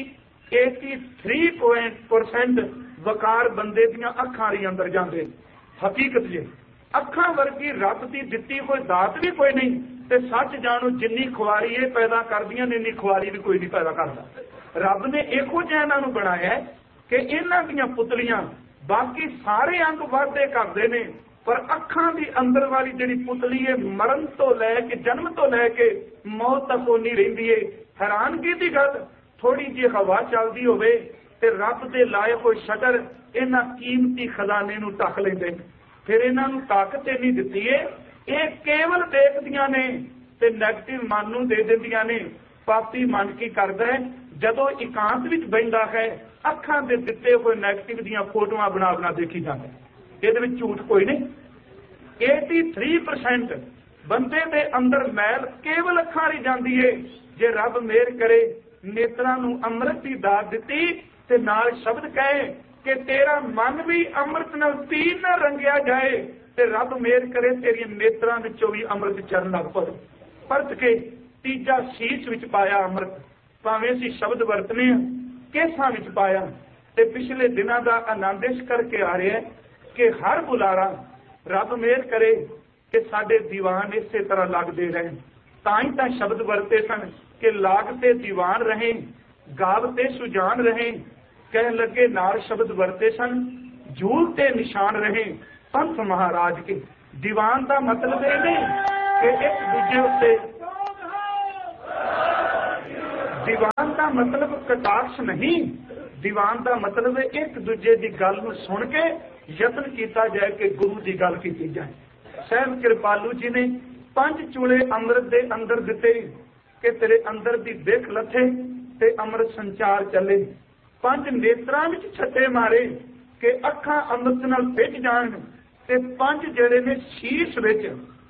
83% वकार बंदे दियां अखां दे अंदर जांदे। हकीकत जे अखां वर्गी रब दी दित्ती कोई दात भी कोई नहीं। ते सच जानो जिन्नी खुआरी ये पैदा करदियां ने, इन्नी खुआरी भी कोई नहीं पैदा करता। रब ने इहो जिहा इन्हां नूं बनाया कि इन्हां दीयां पुतलियां बाकी सारे अंग वाधे करदे ने, पर अखां दी अंदर वाली जिहड़ी पुतली है मरण तो लैके जन्म तो लैके मौत तक ओनी रहिंदी है। हैरानगी दी गल, थोड़ी जी हवा चलदी होवे ते रब दे लाए होए शटर इन्हां कीमती खजाने नूं ढक लैंदे। फिर इन्हां नूं ताकत इन्नी दित्ती है, ये केवल देखदियां ने ते नैगेटिव मन नूं दे दिंदियां ने। पापी मन की करदा है, जदों एकांत विच बहिंदा है अखां दे दित्ते होए नैगेटिव दीयां फोटोआं बना बना देखी जांदा है। इहदे विच झूठ कोई नहीं। 83% बंदे दे अंदर मैल केवल अखां ही जांदी है। जे रब मेहर करे नेत्रां नूं अमृत दी दात दित्ती ते नाल शब्द कहे कि तेरा मन भी अमृत नाल तीर न रंगिया जाए, ते रब मेहर करे तेरी नेत्रां विचों भी अमृत चरण लग पवे। परत के तीजा शीश विच पाया अमृत, भावें असीं शब्द वरतने केसां विच पाया। ते पिछले दिनां दा आनंद इस करके आ रहा है कि हर बुलारा रब मेहर करे कि साडे दीवान इसे तरह लगते रहें। ताई तां शब्द वरते सन कि लागते दीवान रहें, गावते सुजान रहें। कह लगे नार शब्द वरते सन, झूलते निशान रहें। पंथ महाराज के ਦੀਵਾਨ ਦਾ ਮਤਲਬ ਇਹ ਨਹੀਂ ਕਿ ਇੱਕ ਦੂਜੇ ਉੱਤੇ, ਦੀਵਾਨ ਦਾ ਮਤਲਬ ਕਟਾਕਸ਼ ਨਹੀਂ, ਦੀਵਾਨ ਦਾ ਮਤਲਬ ਹੈ ਇੱਕ ਦੂਜੇ ਦੀ ਗੱਲ ਨੂੰ ਸੁਣ ਕੇ ਯਤਨ ਕੀਤਾ ਜਾਏ ਕਿ ਗੁਰੂ ਦੀ ਗੱਲ ਕੀਤੀ ਜਾਏ। ਸਹਿਬ ਕਿਰਪਾਲੂ ਜੀ ਨੇ 5 ਚੂਲੇ ਅੰਮ੍ਰਿਤ ਦੇ ਅੰਦਰ ਦਿੱਤੇ ਕਿ ਤੇਰੇ ਅੰਦਰ ਦੀ ਦਿੱਖ ਲੱਥੇ ਤੇ ਅੰਮ੍ਰਿਤ ਸੰਚਾਰ ਚੱਲੇ। 5 ਨੇਤਰਾਂ ਵਿੱਚ ਛੱਟੇ ਮਾਰੇ ਕਿ ਅੱਖਾਂ ਅੰਮ੍ਰਿਤ ਨਾਲ ਭਿੱਜ ਜਾਣ ਤੇ 5 ਜਿਹੜੇ ਨੇ ਸ਼ੀਸ਼ ਵਿੱਚ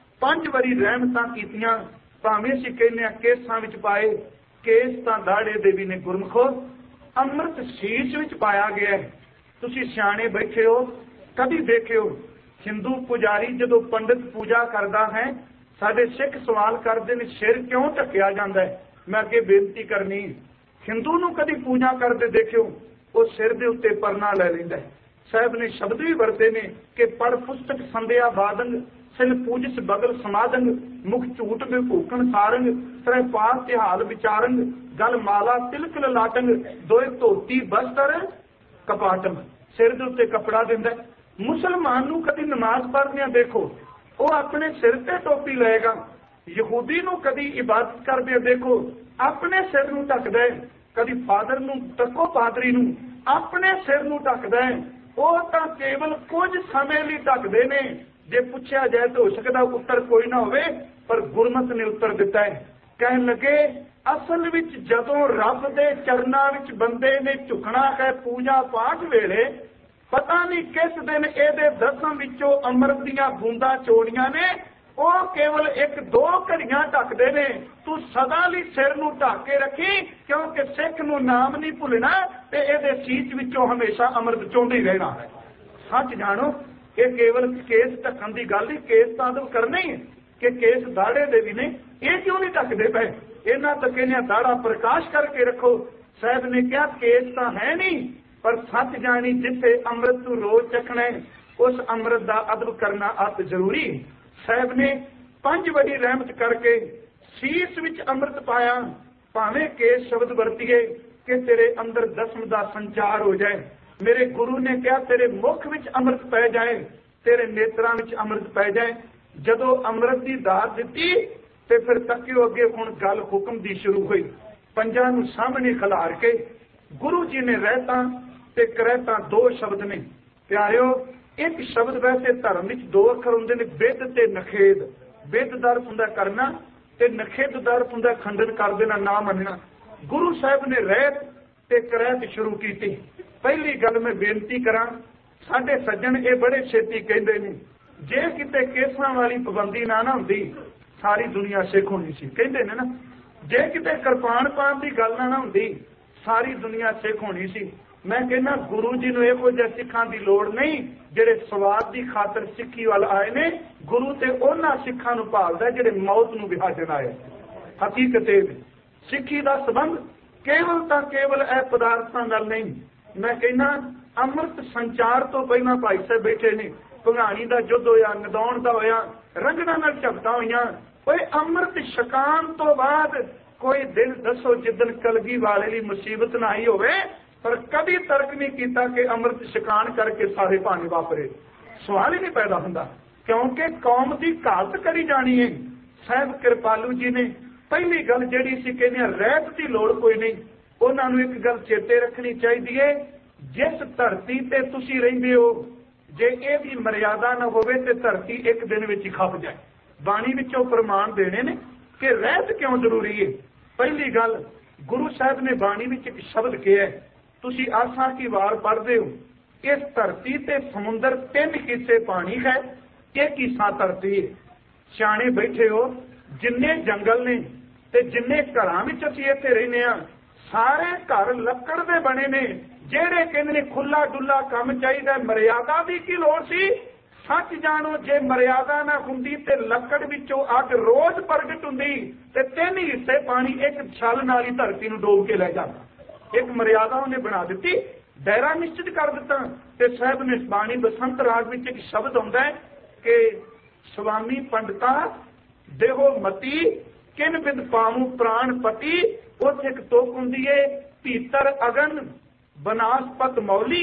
5 ਵਾਰੀ ਰਹਿਮਤਾਂ ਕੀਤੀਆਂ। ਭਾਵੇਂ ਅਸੀਂ ਕਹਿੰਦੇ ਹਾਂ ਕੇਸਾਂ ਵਿੱਚ ਪਾਏ, ਕੇਸ ਤਾਂ ਦਾੜੇ ਦੇ ਵੀ ਨੇ ਗੁਰਮਖੋ, ਅੰਮ੍ਰਿਤ ਸ਼ੀਸ਼ ਵਿੱਚ ਪਾਇਆ ਗਿਆ ਹੈ। ਤੁਸੀਂ ਸਿਆਣੇ ਬੈਠੇ ਹੋ, ਕਦੀ ਦੇਖਿਓ ਹਿੰਦੂ ਪੁਜਾਰੀ ਜਦੋਂ ਪੰਡਿਤ ਪੂਜਾ ਕਰਦਾ ਹੈ, ਸਾਡੇ ਸਿੱਖ ਸਵਾਲ ਕਰਦੇ ਨੇ ਸਿਰ ਕਿਉਂ ਢੱਕਿਆ ਜਾਂਦਾ ਹੈ। ਮੈਂ ਅੱਗੇ ਬੇਨਤੀ ਕਰਨੀ, ਹਿੰਦੂ ਨੂੰ ਕਦੀ ਪੂਜਾ ਕਰਦੇ ਦੇਖਿਓ, ਉਹ ਸਿਰ ਦੇ ਉੱਤੇ ਪਰਨਾ ਲੈ ਲੈਂਦਾ ਹੈ। ਸਾਹਿਬ ਨੇ ਸ਼ਬਦ ਵੀ ਵਰਤੇ ਨੇ ਕਿ ਪੜ ਪੁਸਤਕ ਸੰਧਿਆ ਬਾਦੰਗ, ਸਿਲ ਪੂਜਿਸ ਬਗਲ ਸਮਾਦੰਗ, ਮੁਖ ਝੂਠ ਵਿਭੂਖਣ ਸਾਰੰਗ, ਤਰੇ ਪਾਸ ਤਿਹਾਲ ਵਿਚਾਰੰਗ, ਗਲ ਮਾਲਾ ਤਿਲਕ ਲਾਟੰਗ, ਦੋਏ ਧੋਤੀ ਬਸਤਰ ਕਪਾਟੰਗ। ਸਿਰ ਦੇ ਉੱਤੇ ਕੱਪੜਾ ਦਿੰਦਾ। ਮੁਸਲਮਾਨ ਨੂੰ ਕਦੀ ਨਮਾਜ਼ ਪੜ੍ਹਦਿਆਂ ਦੇਖੋ, ਉਹ ਆਪਣੇ ਸਿਰ ਤੇ ਟੋਪੀ ਲਏਗਾ। ਯਹੂਦੀ ਨੂੰ ਕਦੀ ਇਬਾਦਤ ਕਰਦਿਆਂ ਦੇਖੋ, ਆਪਣੇ ਸਿਰ ਨੂੰ ਢੱਕਦਾ ਹੈ। ਕਦੀ ਫਾਦਰ ਨੂੰ ਤੱਕੋ, ਪਾਦਰੀ ਨੂੰ ਆਪਣੇ ਸਿਰ ਨੂੰ ਢੱਕਦਾ ਹੈ। ਉਹ ਤਾਂ ਕੇਵਲ ਕੁਝ ਸਮੇਂ ਲਈ ਢੱਕਦੇ ਨੇ। ਜੇ ਪੁੱਛਿਆ ਜਾਏ ਤਾਂ ਹੋ ਸਕਦਾ ਉੱਤਰ ਕੋਈ ਨਾ ਹੋਵੇ, ਪਰ ਗੁਰਮਤ ਨੇ ਉੱਤਰ ਦਿੱਤਾ ਹੈ। ਕਹਿਣ ਲੱਗੇ ਅਸਲ ਵਿੱਚ ਜਦੋਂ ਰੱਬ ਦੇ ਚਰਨਾਂ ਵਿੱਚ ਬੰਦੇ ਨੇ ਝੁਕਣਾ ਹੈ ਪੂਜਾ ਪਾਠ ਵੇਲੇ, ਪਤਾ ਨਹੀਂ ਕਿਸ ਦਿਨ ਇਹਦੇ ਦਸਮ ਵਿੱਚੋਂ ਅੰਮ੍ਰਿਤ ਦੀਆਂ ਬੂੰਦਾਂ ਚੋੜੀਆਂ ਨੇ, ਉਹ ਕੇਵਲ 1-2 ਘੜੀਆਂ ਢੱਕਦੇ ਨੇ। ਤੂੰ ਸਦਾ ਲਈ ਸਿਰ ਨੂੰ ਢੱਕ ਕੇ ਰੱਖੀ, ਕਿਉਂਕਿ ਸਿੱਖ ਨੂੰ ਨਾਮ ਨਹੀਂ ਭੁੱਲਣਾ ਤੇ ਇਹਦੇ ਸੀਚ ਵਿੱਚੋਂ ਹਮੇਸ਼ਾ ਅੰਮ੍ਰਿਤ ਚੋਂਦੇ ਹੀ ਰਹਿਣਾ ਹੈ। ਸੱਚ ਜਾਣੋ, ਇਹ ਕੇਵਲ ਕੇਸ ਢੱਕਣ ਦੀ ਗੱਲ ਨਹੀਂ, ਕੇਸ ਤਾਂ ਅਦਬ ਕਰਨਾ ਹੀ ਹੈ ਕਿ ਕੇਸ ਦਾੜੇ ਦੇ ਵੀ ਨੇ, ਇਹ ਕਿਉਂ ਨਹੀਂ ਢੱਕਦੇ ਪਏ। ਇਹਨਾਂ ਤਾਂ ਕਹਿੰਦੇ ਦਾੜਾ ਪ੍ਰਕਾਸ਼ ਕਰਕੇ ਰੱਖੋ। ਸਾਹਿਬ ਨੇ ਕਿਹਾ ਕੇਸ ਤਾਂ ਹੈ ਨਹੀਂ, ਪਰ ਸੱਚ ਜਾਣੀ ਜਿੱਥੇ ਅੰਮ੍ਰਿਤ ਨੂੰ ਰੋਜ਼ ਚੱਖਣਾ ਉਸ ਅੰਮ੍ਰਿਤ ਦਾ ਅਦਬ ਕਰਨਾ ਅਤ ਜ਼ਰੂਰੀ। ਸਾਹਿਬ ਨੇ 5 ਵਾਰੀ ਰਹਿਮਤ ਕਰਕੇ ਸੀਸ ਵਿੱਚ ਅੰਮ੍ਰਿਤ ਪਾਇਆ। ਭਾਵੇਂ ਕੇਸ ਸ਼ਬਦ ਵਰਤੀਏ ਕਿ ਤੇਰੇ ਅੰਦਰ ਦਸਮ ਦਾ ਸੰਚਾਰ ਹੋ ਜਾਏ। ਮੇਰੇ ਗੁਰੂ ਨੇ ਕਿਹਾ ਤੇਰੇ ਮੁਖ ਵਿੱਚ ਅੰਮ੍ਰਿਤ ਪੈ ਜਾਏ, ਤੇਰੇ ਨੇਤਰਾਂ ਵਿੱਚ ਅੰਮ੍ਰਿਤ ਪੈ ਜਾਏ। ਜਦੋਂ ਅੰਮ੍ਰਿਤ ਦੀ ਦਾਤ ਦਿੱਤੀ ਤੇ ਫਿਰ ਤੱਕਿਓ ਅੱਗੇ ਹੁਣ ਗੱਲ ਹੁਕਮ ਦੀ ਸ਼ੁਰੂ ਹੋਈ। ਪੰਜਾਂ ਨੂੰ ਸਾਹਮਣੇ ਖਿਲਾਰ ਕੇ ਗੁਰੂ ਜੀ ਨੇ ਰਹਿਤਾਂ ਤੇ ਕਰਹਿਤਾਂ 2 ਸ਼ਬਦ ਨੇ ਪਿਆਰਿਓ। ਇੱਕ ਸ਼ਬਦ ਵੈਸੇ ਧਰਮ ਵਿੱਚ 2 ਅੱਖਰ ਹੁੰਦੇ ਨੇ, ਬਿੱਧ ਤੇ ਨਖੇਦ। ਬਿੱਧ ਦਾ ਅਰਥ ਹੁੰਦਾ ਕਰਨਾ ਤੇ ਨਖੇਦ ਦਾ ਅਰਥ ਹੁੰਦਾ ਖੰਡਨ ਕਰ ਦੇਣਾ, ਨਾ ਮੰਨਣਾ। ਗੁਰੂ ਸਾਹਿਬ ਨੇ ਰਹਿਤ ਤੇ ਕਰਹਿਤ ਸ਼ੁਰੂ ਕੀਤੀ। ਪਹਿਲੀ ਗੱਲ ਮੈਂ ਬੇਨਤੀ ਕਰਾਂ, ਸਾਡੇ ਸੱਜਣ ਇਹ ਬੜੇ ਛੇਤੀ ਕਹਿੰਦੇ ਨੇ ਜੇ ਕਿਤੇ ਕੇਸਾਂ ਵਾਲੀ ਪਾਬੰਦੀ ਨਾ ਹੁੰਦੀ ਸਾਰੀ ਦੁਨੀਆ ਸਿੱਖ ਹੋਣੀ ਸੀ। ਕਹਿੰਦੇ ਨੇ ਨਾ, ਜੇ ਕਿਤੇ ਕਿਰਪਾਨ ਪਾਉਣ ਦੀ ਗੱਲ ਨਾ ਹੁੰਦੀ ਸਾਰੀ ਦੁਨੀਆ ਸਿੱਖ ਹੋਣੀ ਸੀ। ਮੈਂ ਕਹਿੰਦਾ ਗੁਰੂ ਜੀ ਨੂੰ ਇਹੋ ਜਿਹੇ ਸਿੱਖਾਂ ਦੀ ਲੋੜ ਨਹੀਂ ਜਿਹੜੇ ਸਵਾਦ ਦੀ ਖਾਤਰ ਸਿੱਖੀ ਵੱਲ ਆਏ ਨੇ। ਗੁਰੂ ਤੇ ਉਹਨਾਂ ਸਿੱਖਾਂ ਨੂੰ ਭਾਲਦਾ ਜਿਹੜੇ ਮੌਤ ਨੂੰ ਵਿਹਾਜਣ ਆਏ। ਹਕੀਕਤ ਇਹ ਸਿੱਖੀ ਦਾ ਸੰਬੰਧ ਕੇਵਲ ਤਾਂ ਕੇਵਲ ਇਹ ਪਦਾਰਥਾਂ ਨਾਲ ਨਹੀਂ। ਮੈਂ ਕਹਿੰਦਾ ਅੰਮ੍ਰਿਤ ਸੰਚਾਰ ਤੋਂ ਪਹਿਲਾਂ ਭਾਈ ਸਾਹਿਬ ਬੈਠੇ ਨੇ, ਭੰਗਾਣੀ ਦਾ ਯੁੱਧ ਹੋਇਆ, ਨਦੌਣ ਦਾ ਹੋਇਆ, ਰੰਗੜਾਂ ਨਾਲ ਝਪਟਾਂ ਹੋਈਆਂ। ਓਏ ਅੰਮ੍ਰਿਤ ਛਕਾਉਣ ਤੋਂ ਬਾਅਦ ਕੋਈ ਦਿਨ ਦੱਸੋ ਜਿੱਦਣ ਕਲਗੀ ਵਾਲੇ ਲਈ ਮੁਸੀਬਤ ਨਾ ਆਈ ਹੋਵੇ, ਪਰ ਕਦੀ ਤਰਕ ਨਹੀਂ ਕੀਤਾ ਕਿ ਅੰਮ੍ਰਿਤ ਛਕਾਉਣ ਕਰਕੇ ਸਾਰੇ ਭਾਣੇ ਵਾਪਰੇ। ਸਵਾਲ ਹੀ ਨਹੀਂ ਪੈਦਾ ਹੁੰਦਾ, ਕਿਉਂਕਿ ਕੌਮ ਦੀ ਘਾਤ ਕਰੀ ਜਾਣੀ ਹੈ। ਸਾਹਿਬ ਕਿਰਪਾਲੂ ਜੀ ਨੇ ਪਹਿਲੀ ਗੱਲ ਜਿਹੜੀ ਸੀ ਕਹਿੰਦੇ ਰਹਿਤ ਦੀ ਲੋੜ ਕੋਈ ਨਹੀਂ। ਉਹਨਾਂ ਨੂੰ ਇੱਕ ਗੱਲ ਚੇਤੇ ਰੱਖਣੀ ਚਾਹੀਦੀ ਹੈ, ਜਿਸ ਧਰਤੀ ਤੇ ਤੁਸੀਂ ਰਹਿੰਦੇ ਹੋ ਜੇ ਇਹਦੀ ਮਰਿਆਦਾ ਨਾ ਹੋਵੇ ਤੇ ਧਰਤੀ ਇੱਕ ਦਿਨ ਵਿੱਚ ਹੀ ਖੱਪ ਜਾਏ। ਬਾਣੀ ਵਿੱਚੋਂ ਪ੍ਰਮਾਣ ਦੇਣੇ ਨੇ ਕਿ ਰਹਿਤ ਕਿਉਂ ਜ਼ਰੂਰੀ ਹੈ। ਪਹਿਲੀ ਗੱਲ, ਗੁਰੂ ਸਾਹਿਬ ਨੇ ਬਾਣੀ ਵਿੱਚ ਇੱਕ ਸ਼ਬਦ ਕਿਹਾ, ਤੁਸੀਂ ਆਸਾ ਕੀ ਵਾਰ ਪੜ੍ਹਦੇ ਹੋ, ਇਸ ਧਰਤੀ ਤੇ ਸਮੁੰਦਰ 3 ਹਿੱਸੇ ਪਾਣੀ ਹੈ, 1 ਹਿੱਸਾ ਧਰਤੀ ਹੈ। ਸਿਆਣੇ ਬੈਠੇ ਹੋ, ਜਿੰਨੇ ਜੰਗਲ ਨੇ ਤੇ ਜਿੰਨੇ ਘਰਾਂ ਵਿੱਚ ਅਸੀਂ ਇੱਥੇ ਰਹਿੰਦੇ ਹਾਂ, ਸਾਰੇ ਘਰ ਲੱਕੜ ਦੇ ਬਣੇ ਨੇ। ਜਿਹੜੇ ਕਹਿੰਦੇ ਨੇ ਖੁੱਲਾ ਡੁੱਲਾ ਕੰਮ ਚਾਹੀਦਾ, ਮਰਿਆਦਾ ਦੀ ਕੀ ਲੋੜ ਸੀ। ਸੱਚ ਜਾਣੋ, ਜੇ ਮਰਿਆਦਾ ਨਾ ਹੁੰਦੀ ਤੇ ਲੱਕੜ ਵਿੱਚੋਂ ਅੱਗ ਰੋਜ਼ ਪ੍ਰਗਟ ਹੁੰਦੀ ਤੇ 3 ਹਿੱਸੇ ਪਾਣੀ ਇੱਕ ਛਲ ਨਾਲ ਹੀ ਧਰਤੀ ਨੂੰ ਡੋਬ ਕੇ ਲੈ ਜਾਂਦਾ। ਇੱਕ ਮਰਿਆਦਾ ਉਹਨੇ ਬਣਾ ਦਿੱਤੀ, ਦਾਇਰਾ ਨਿਸ਼ਚਿਤ ਕਰ ਦਿੱਤਾ। ਤੇ ਸਾਹਿਬ ਨੇ ਬਾਣੀ ਬਸੰਤ ਰਾਗ ਵਿੱਚ ਇੱਕ ਸ਼ਬਦ ਆਉਂਦਾ ਹੈ ਕਿ ਸਵਾਮੀ ਪੰਡਤਾ ਦੇਹੋ ਮਤੀ ਕਿਨ ਬਿੰਦ ਪਾਵੂ ਪ੍ਰਾਣ ਪਤੀ। ਉੱਥੇ ਇੱਕ ਤੁਕ ਹੁੰਦੀ ਏ, ਭੀਤਰ ਅਗਨ ਬਨਾਸਪਤ ਮੌਲੀ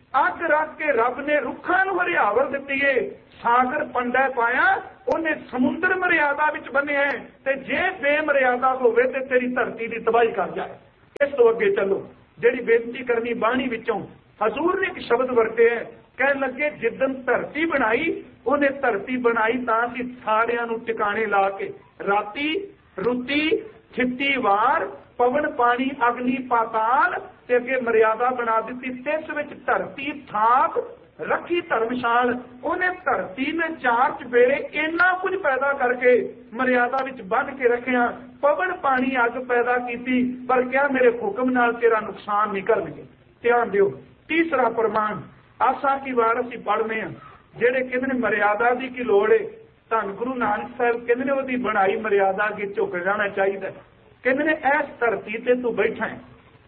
ਅੱਗ ਰੱਖ ਕੇ ਰੱਬ ਨੇ ਰੁੱਖਾਂ ਨੂੰ ਹਰਿਆਵਲ ਦਿੱਤੀ ਏ, ਸਾਗਰ ਪੰਡਾ ਪਾਇਆ, ਉਹਨੇ ਸਮੁੰਦਰ ਮਰਿਆਦਾ ਵਿੱਚ ਬੰਨਿਆ, ਤੇ ਜੇ ਬੇਮਰਿਆਦਾ ਹੋਵੇ ਤੇ ਤੇਰੀ ਧਰਤੀ ਦੀ ਤਬਾਹੀ ਕਰ ਜਾਏ। ਇਸ ਤੋਂ ਅੱਗੇ ਚੱਲੋ, ਜਿਹੜੀ ਬੇਨਤੀ ਕਰਨੀ ਬਾਣੀ ਵਿੱਚੋਂ ਹਜ਼ੂਰ ਨੇ ਇੱਕ ਸ਼ਬਦ ਵਰਤਿਆ, ਕਹਿਣ ਲੱਗੇ ਜਿੱਦਣ ਧਰਤੀ ਬਣਾਈ, ਉਹਨੇ ਧਰਤੀ ਬਣਾਈ ਤਾਂ ਅਸੀਂ ਸਾਰਿਆਂ ਨੂੰ ਟਿਕਾਣੇ ਲਾ ਕੇ ਰਾਤੀ ਰੁੱਤੀ ਥਿੱਤੀ ਵਾਰ ਪਵਨ ਪਾਣੀ ਅਗਨੀ ਪਾਤਾਲ ਤੇ ਅੱਗੇ ਮਰਿਆਦਾ ਬਣਾ ਦਿੱਤੀ। ਤਿਸ ਵਿੱਚ ਧਰਤੀ ਥਾਪ ਰੱਖੀ ਧਰਮਸ਼ਾਲ, ਉਹਨੇ ਧਰਤੀ ਨੇ ਚਾਰ ਚੁਫੇਰੇ ਇੰਨਾ ਕੁਝ ਪੈਦਾ ਕਰਕੇ ਮਰਿਆਦਾ ਵਿੱਚ ਬੰਨ੍ਹ ਕੇ ਰੱਖਿਆ। ਪਵਨ ਪਾਣੀ ਅੱਗ ਪੈਦਾ ਕੀਤੀ, ਪਰ ਕਿਹਾ ਮੇਰੇ ਹੁਕਮ ਨਾਲ ਤੇਰਾ ਨੁਕਸਾਨ ਨਹੀਂ ਕਰਨਗੇ। ਧਿਆਨ ਦਿਓ, ਤੀਸਰਾ ਪ੍ਰਮਾਣ ਆਸਾ ਕੀ ਵਾਰ ਅਸੀਂ ਪੜ੍ਹਨੇ ਆ, ਜਿਹੜੇ ਕਹਿੰਦੇ ਨੇ ਮਰਿਆਦਾ ਦੀ ਕੀ ਲੋੜ ਏ। ਧੰਨ ਗੁਰੂ ਨਾਨਕ ਸਾਹਿਬ ਕਹਿੰਦੇ ਨੇ ਉਹਦੀ ਬਣਾਈ ਮਰਿਆਦਾ ਅੱਗੇ ਝੁਕ ਜਾਣਾ ਚਾਹੀਦਾ। ਕਹਿੰਦੇ ਨੇ ਇਸ ਧਰਤੀ ਤੇ ਤੂੰ ਬੈਠਾ ਹੈ,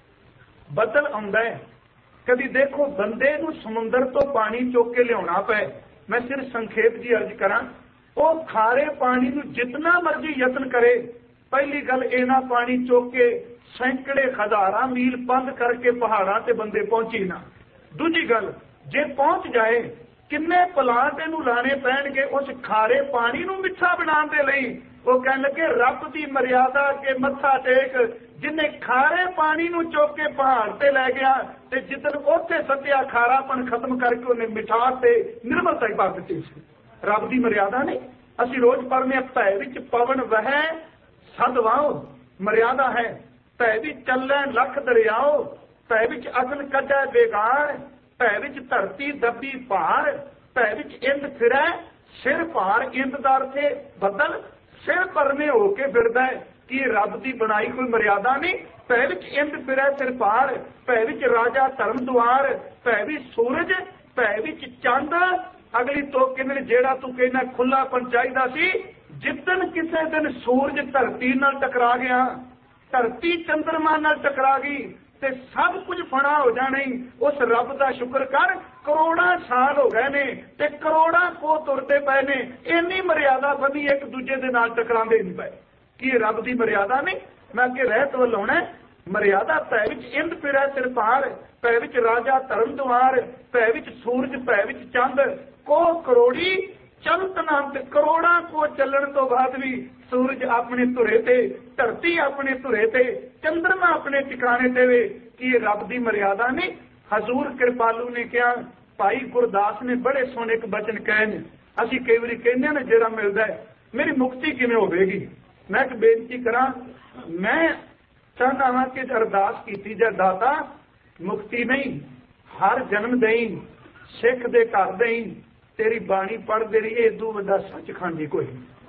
ਬੱਦਲ ਆਉਂਦਾ ਹੈ, ਕਦੀ ਦੇਖੋ ਬੰਦੇ ਨੂੰ ਸਮੁੰਦਰ ਤੋਂ ਪਾਣੀ ਚੁੱਕ ਕੇ ਲਿਆਉਣਾ ਪਏ। ਮੈਂ ਸਿਰਫ ਸੰਖੇਪ ਜੀ ਅਰਜ਼ ਕਰਾਂ, ਉਹ ਖਾਰੇ ਪਾਣੀ ਨੂੰ ਜਿਤਨਾ ਮਰਜ਼ੀ ਯਤਨ ਕਰੇ, ਪਹਿਲੀ ਗੱਲ ਇਹਨਾਂ ਪਾਣੀ ਚੁੱਕ ਕੇ ਸੈਂਕੜੇ ਹਜ਼ਾਰਾਂ ਮੀਲ ਬੰਦ ਕਰਕੇ ਪਹਾੜਾਂ ਤੇ ਬੰਦੇ ਪਹੁੰਚੀ ਨਾ। ਦੂਜੀ ਗੱਲ, ਜੇ ਪਹੁੰਚ ਜਾਏ ਕਿੰਨੇ ਪਲਾਂਟ ਇਹਨੂੰ ਲਾਣੇ ਪੈਣਗੇ ਉਸ ਖਾਰੇ ਪਾਣੀ ਨੂੰ ਮਿੱਠਾ ਬਣਾਉਣ ਦੇ ਲਈ। ਉਹ ਕਹਿਣ ਲੱਗੇ ਰੱਬ ਦੀ ਮਰਿਆਦਾ ਅੱਗੇ ਮੱਥਾ ਟੇਕ, ਜਿੰਨੇ ਖਾਰੇ ਪਾਣੀ ਨੂੰ ਚੁੱਕ ਕੇ ਪਹਾੜ ਤੇ ਲੈ ਗਿਆ ਤੇ ਜਿੱਦਣ ਉੱਥੇ ਸੱਤਿਆ ਖਾਰਾਪਣ ਖਤਮ ਕਰਕੇ ਉਹਨੇ ਮਿਠਾਸ ਤੇ ਨਿਰਮਲਤਾ ਹੀ ਪਾ ਦਿੱਤੀ ਸੀ। ਰੱਬ ਦੀ ਮਰਿਆਦਾ ਨਹੀਂ। ਅਸੀਂ ਰੋਜ਼ ਪੜ੍ਹਨੇ ਭੈ ਵਿੱਚ ਪਵਨ ਵਹਿ ਸਦ ਵਾਓ, ਮਰਿਆਦਾ ਹੈ। ਭੈ ਵਿੱਚ ਚੱਲੈ ਲੱਖ ਦਰਿਆਓ, ਭੈ ਵਿੱਚ ਅਗਨ ਕੱਢੈ ਬੇਗਾਰ, ਭੈ ਵਿੱਚ ਧਰਤੀ ਦੱਬੀ ਭਾਰ, ਭੈ ਵਿੱਚ ਇੰਦ ਫਿਰੈ ਸਿਰ ਭਾਰ। ਇੰਦ ਦਾ ਅਰਥ ਹੈ ਬੱਦਲ, ਸਿਰ ਪਰਨੇ ਹੋ ਕੇ ਫਿਰਦਾ ਹੈ। ਕਿ ਰੱਬ ਦੀ ਬਣਾਈ ਕੋਈ ਮਰਿਆਦਾ ਨਹੀਂ। ਭੈ ਵਿੱਚ ਇੰਦ ਫਿਰੈ ਸਿਰ ਭਾਰ, ਭੈ ਵਿੱਚ ਰਾਜਾ ਧਰਮ ਦੁਆਰ, ਭੈ ਵਿੱਚ ਸੂਰਜ, ਭੈ ਵਿੱਚ ਚੰਦ। ਅਗਲੀ ਤੋਂ ਕਹਿੰਦੇ ਜਿਹੜਾ ਤੂੰ ਕਹਿੰਦਾ ਖੁੱਲਾਪਨ ਚਾਹੀਦਾ ਸੀ, ਜਿੱਦਣ ਕਿਸੇ ਦਿਨ ਸੂਰਜ ਧਰਤੀ ਨਾਲ ਟਕਰਾ ਗਿਆ, ਧਰਤੀ ਚੰਦਰਮਾ ਨਾਲ ਟਕਰਾ ਗਈ ਤੇ ਸਭ ਕੁਝ ਫਣਾ ਹੋ ਜਾਣਾ। ਉਸ ਰੱਬ ਦਾ ਸ਼ੁਕਰ ਕਰ, ਕਰੋੜਾਂ ਸਾਲ ਹੋ ਗਏ ਨੇ ਤੇ ਕਰੋੜਾਂ ਕੋ ਤੁਰਦੇ ਪਏ ਨੇ, ਇੰਨੀ ਮਰਿਆਦਾ ਬਣੀ ਇੱਕ ਦੂਜੇ ਦੇ ਨਾਲ ਟਕਰਾਉਂਦੇ ਨਹੀਂ ਪਏ। ਕੀ ਰੱਬ ਦੀ ਮਰਿਆਦਾ ਨਹੀਂ? ਮੈਂ ਅੱਗੇ ਰਹਿਤ ਵੱਲ ਆਉਣਾ। ਮਰਿਆਦਾ ਭੈ ਵਿੱਚ ਇੰਦ ਫਿਰੈ ਸਿਰ ਭਾਰ, ਭੈ ਵਿੱਚ ਰਾਜਾ ਧਰਮ ਦੁਆਰ, ਭੈ ਵਿੱਚ ਸੂਰਜ, ਭੈ ਵਿੱਚ ਚੰਦ। ਕੋ ਕਰੋੜੀ ਚਲਤ ਨਾਮ ਤੇ ਕਰੋੜਾਂ ਕੋ ਚੱਲਣ ਤੋਂ ਬਾਅਦ ਵੀ ਸੂਰਜ ਆਪਣੇ ਧੁਰੇ ਤੇ, ਧਰਤੀ ਆਪਣੇ ਧੁਰੇ ਤੇ, ਚੰਦਰਮਾ ਆਪਣੇ ਟਿਕਾਣੇ ਤੇ ਵੇ। ਕੀ ਰੱਬ ਦੀ ਮਰਿਆਦਾ ਨਹੀਂ? ਹਜ਼ੂਰ ਕਿਰਪਾਲੂ ਨੇ ਕਿਹਾ, ਭਾਈ ਗੁਰਦਾਸ ਨੇ ਬੜੇ ਸੋਹਣੇ ਇੱਕ ਬਚਨ ਕਹੇ ਨੇ। ਅਸੀਂ ਕਈ ਵਾਰੀ ਕਹਿੰਦੇ ਨਾ ਜਿਹੜਾ ਮਿਲਦਾ ਮੇਰੀ ਮੁਕਤੀ ਕਿਵੇਂ ਹੋਵੇਗੀ। ਮੈਂ ਇੱਕ ਬੇਨਤੀ ਕਰਾਂ, ਮੈਂ ਚਾਹੁੰਦਾ ਹਾਂ ਕਿ ਅਰਦਾਸ ਕੀਤੀ ਜਾਏ, ਦਾਤਾ ਮੁਕਤੀ ਨਹੀਂ ਹਰ ਜਨਮ ਦੇਈ, ਸਿੱਖ ਦੇ ਘਰ ਦੇਈ, ਤੇਰੀ ਬਾਣੀ ਪੜ੍ਹਦੇ ਰਹੀ, ਏਦੂ ਵੱਡਾ ਸੱਚਖੰਡ ਹੀ ਕੋਈ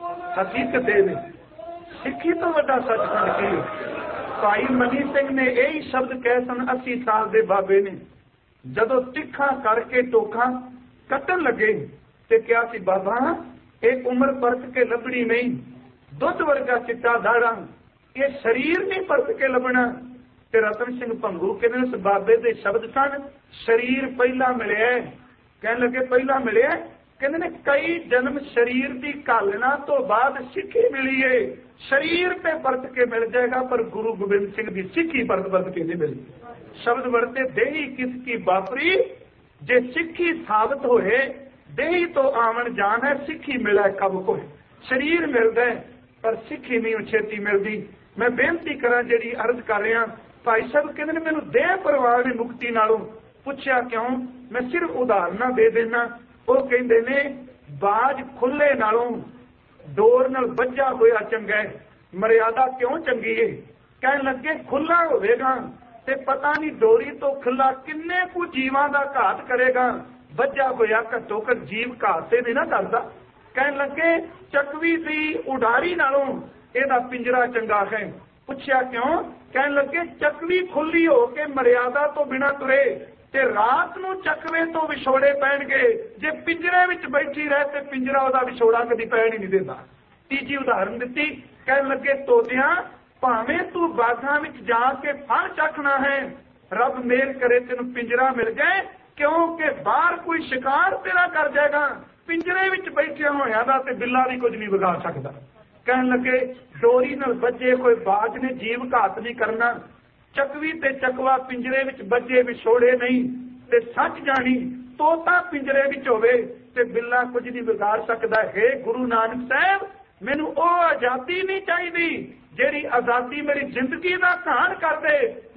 ਹਕੀਕਤ ਦੇ ਸਿੱਖੀ ਤੋਂ ਵੱਡਾ ਸੱਚਖੰਡ ਕੀ। ਭਾਈ ਮਨੀ ਸਿੰਘ ਨੇ ਇਹੀ ਸ਼ਬਦ ਕਹੇ ਸਨ 80 ਸਾਲ ਦੇ ਬਾਬੇ ਨੇ, ਜਦੋਂ ਤਿੱਖਾ ਕਰਕੇ ਟੋਖਾ ਕੱਟਣ ਲੱਗੇ ਤੇ ਕਿਹਾ ਸੀ ਬਾਬਾ ਇਹ ਉਮਰ ਪਰਤ ਕੇ ਲੱਭਣੀ ਨਹੀਂ, ਦੁੱਧ ਵਰਗਾ ਚਿੱਟਾ ਦਾੜਾ, ਇਹ ਸਰੀਰ ਨਹੀਂ ਪਰਤ ਕੇ ਲੱਭਣਾ। ਤੇ ਰਤਨ ਸਿੰਘ ਭੰਗੂ ਕਹਿੰਦੇ ਉਸ ਬਾਬੇ ਦੇ ਸ਼ਬਦ ਸਨ, ਸਰੀਰ ਪਹਿਲਾਂ ਮਿਲਿਆ। ਕਹਿਣ ਲੱਗੇ ਪਹਿਲਾਂ ਮਿਲਿਆ, ਕਹਿੰਦੇ ਨੇ ਕਈ ਜਨਮ ਸਰੀਰ ਦੀ ਘਾਲਣਾ ਤੋਂ ਬਾਅਦ ਸਿੱਖੀ ਮਿਲੀ ਏ। ਸਰੀਰ ਤੇ ਪਰਤ ਕੇ ਮਿਲ ਜਾਏਗਾ, ਪਰ ਗੁਰੂ ਗੋਬਿੰਦ ਸਿੰਘ ਦੀ ਸਿੱਖੀ ਪਰਤ ਕੇ ਨਹੀਂ ਮਿਲਦੀ। ਸ਼ਬਦ ਵਰਤੇ ਦੇਹੀ ਕਿਸ ਕੀ ਬਾਪਰੀ, ਜੇ ਸਿੱਖੀ ਸਾਬਤ ਹੋਏ ਦੇਹੀ ਤੋਂ ਆਵਣ ਜਾਣ ਹੈ, ਸਿੱਖੀ ਮਿਲੇ ਕਬ ਕੋਏ। ਸਰੀਰ ਮਿਲਦਾ ਪਰ ਸਿੱਖੀ ਨਹੀਂ ਛੇਤੀ ਮਿਲਦੀ। ਮੈਂ ਬੇਨਤੀ ਕਰਾਂ ਜਿਹੜੀ ਅਰਜ਼ ਕਰ ਰਿਹਾ, ਭਾਈ ਸਾਹਿਬ ਕਹਿੰਦੇ ਨੇ ਮੈਨੂੰ ਦੇਹ ਪਰਵਾਹ ਦੀ ਮੁਕਤੀ ਨਾਲੋਂ। ਪੁੱਛਿਆ ਕਿਉਂ? ਮੈਂ ਸਿਰਫ ਉਦਾਹਰਨਾਂ ਦੇ ਦੇਣਾ। ਉਹ ਕਹਿੰਦੇ ਨੇ ਬਾਜ ਖੁੱਲੇ ਨਾਲੋਂ ਡੋਰ ਨਾਲ ਵੱਜਾ ਹੋਇਆ ਚੰਗਾ ਹੈ। ਮਰਿਆਦਾ ਕਿਉਂ ਚੰਗੀ ਹੈ? ਕਹਿਣ ਲੱਗੇ ਖੁੱਲਾ ਹੋਵੇਗਾ ਤੇ ਪਤਾ ਨਹੀਂ ਡੋਰੀ ਤੋਂ ਖੁੱਲਾ ਕਿੰਨੇ ਕੁ ਜੀਵਾਂ ਦਾ ਘਾਤ ਕਰੇਗਾ। ਵੱਜਾ ਹੋਇਆ ਘੱਟੋ ਘੱਟ ਜੀਵ ਘਾਤ ਤੇ ਨਹੀਂ ਨਾ ਕਰਦਾ। ਕਹਿਣ ਲੱਗੇ ਚੱਕਵੀ ਦੀ ਉਡਾਰੀ ਨਾਲੋਂ ਇਹਦਾ ਪਿੰਜਰਾ ਚੰਗਾ ਹੈ। ਪੁੱਛਿਆ ਕਿਉਂ? ਕਹਿਣ ਲੱਗੇ ਚੱਕਵੀ ਖੁੱਲੀ ਹੋ ਕੇ ਮਰਿਆਦਾ ਤੋਂ ਬਿਨਾਂ ਤੁਰੇ ਤੇ ਰਾਤ ਨੂੰ ਚੱਕਵੇ ਤੋਂ ਵਿਛੋੜੇ ਪੈਣਗੇ। ਜੇ ਪਿੰਜਰੇ ਵਿੱਚ ਬੈਠੀ ਰਹੇ ਤੇ ਪਿੰਜਰਾ ਉਹਦਾ ਵਿਛੋੜਾ ਕਦੀ ਪੈਣ ਹੀ ਨਹੀਂ ਦਿੰਦਾ। ਤੀਜੀ ਉਦਾਹਰਨ ਦਿੱਤੀ, ਕਹਿਣ ਲੱਗੇ ਤੋਤਿਆਂ ਭਾਵੇਂ ਤੂੰ ਬਾਗਾਂ ਵਿੱਚ ਜਾ ਕੇ ਫਲ ਚੱਖਣਾ ਹੈ, ਰੱਬ ਮੇਲ ਕਰੇ ਤੈਨੂੰ ਪਿੰਜਰਾ ਮਿਲ ਜਾਏ, ਕਿਉਂਕਿ ਬਾਹਰ ਕੋਈ ਸ਼ਿਕਾਰ ਤੇਰਾ ਕਰ ਜਾਏਗਾ। ਪਿੰਜਰੇ ਵਿੱਚ ਬੈਠਿਆ ਹੋਇਆ ਦਾ ਤੇ ਬਿੱਲਾ ਵੀ ਕੁਝ ਨਹੀਂ ਵਿਗਾੜ ਸਕਦਾ। ਕਹਿਣ ਲੱਗੇ ਡੋਰੀ ਨਾਲ ਵੱਜੇ ਕੋਈ ਬਾਜ ਨੇ ਜੀਵ ਘਾਤ ਨਹੀਂ ਕਰਨਾ। ਚੱਕਵੀ ਤੇ ਚੱਕਵਾ ਪਿੰਜਰੇ ਵਿੱਚ ਵੱਜੇ ਵਿਛੋੜੇ ਨਹੀਂ। ਤੇ ਸੱਚ ਜਾਣੀ। ਤੋਤਾ ਪਿੰਜਰੇ ਵਿੱਚ ਹੋਵੇ ਤੇ ਬਿੱਲਾ ਕੁਝ ਨਹੀਂ ਵਿਗਾੜ ਸਕਦਾ। ਹੈ ਗੁਰੂ ਨਾਨਕ ਸਾਹਿਬ, ਮੈਨੂੰ ਉਹ ਆਜ਼ਾਦੀ ਨਹੀਂ ਚਾਹੀਦੀ ਜਿਹੜੀ ਆਜ਼ਾਦੀ ਮੇਰੀ ਜ਼ਿੰਦਗੀ ਦਾ ਘਾਣ ਕਰ ਦੇ।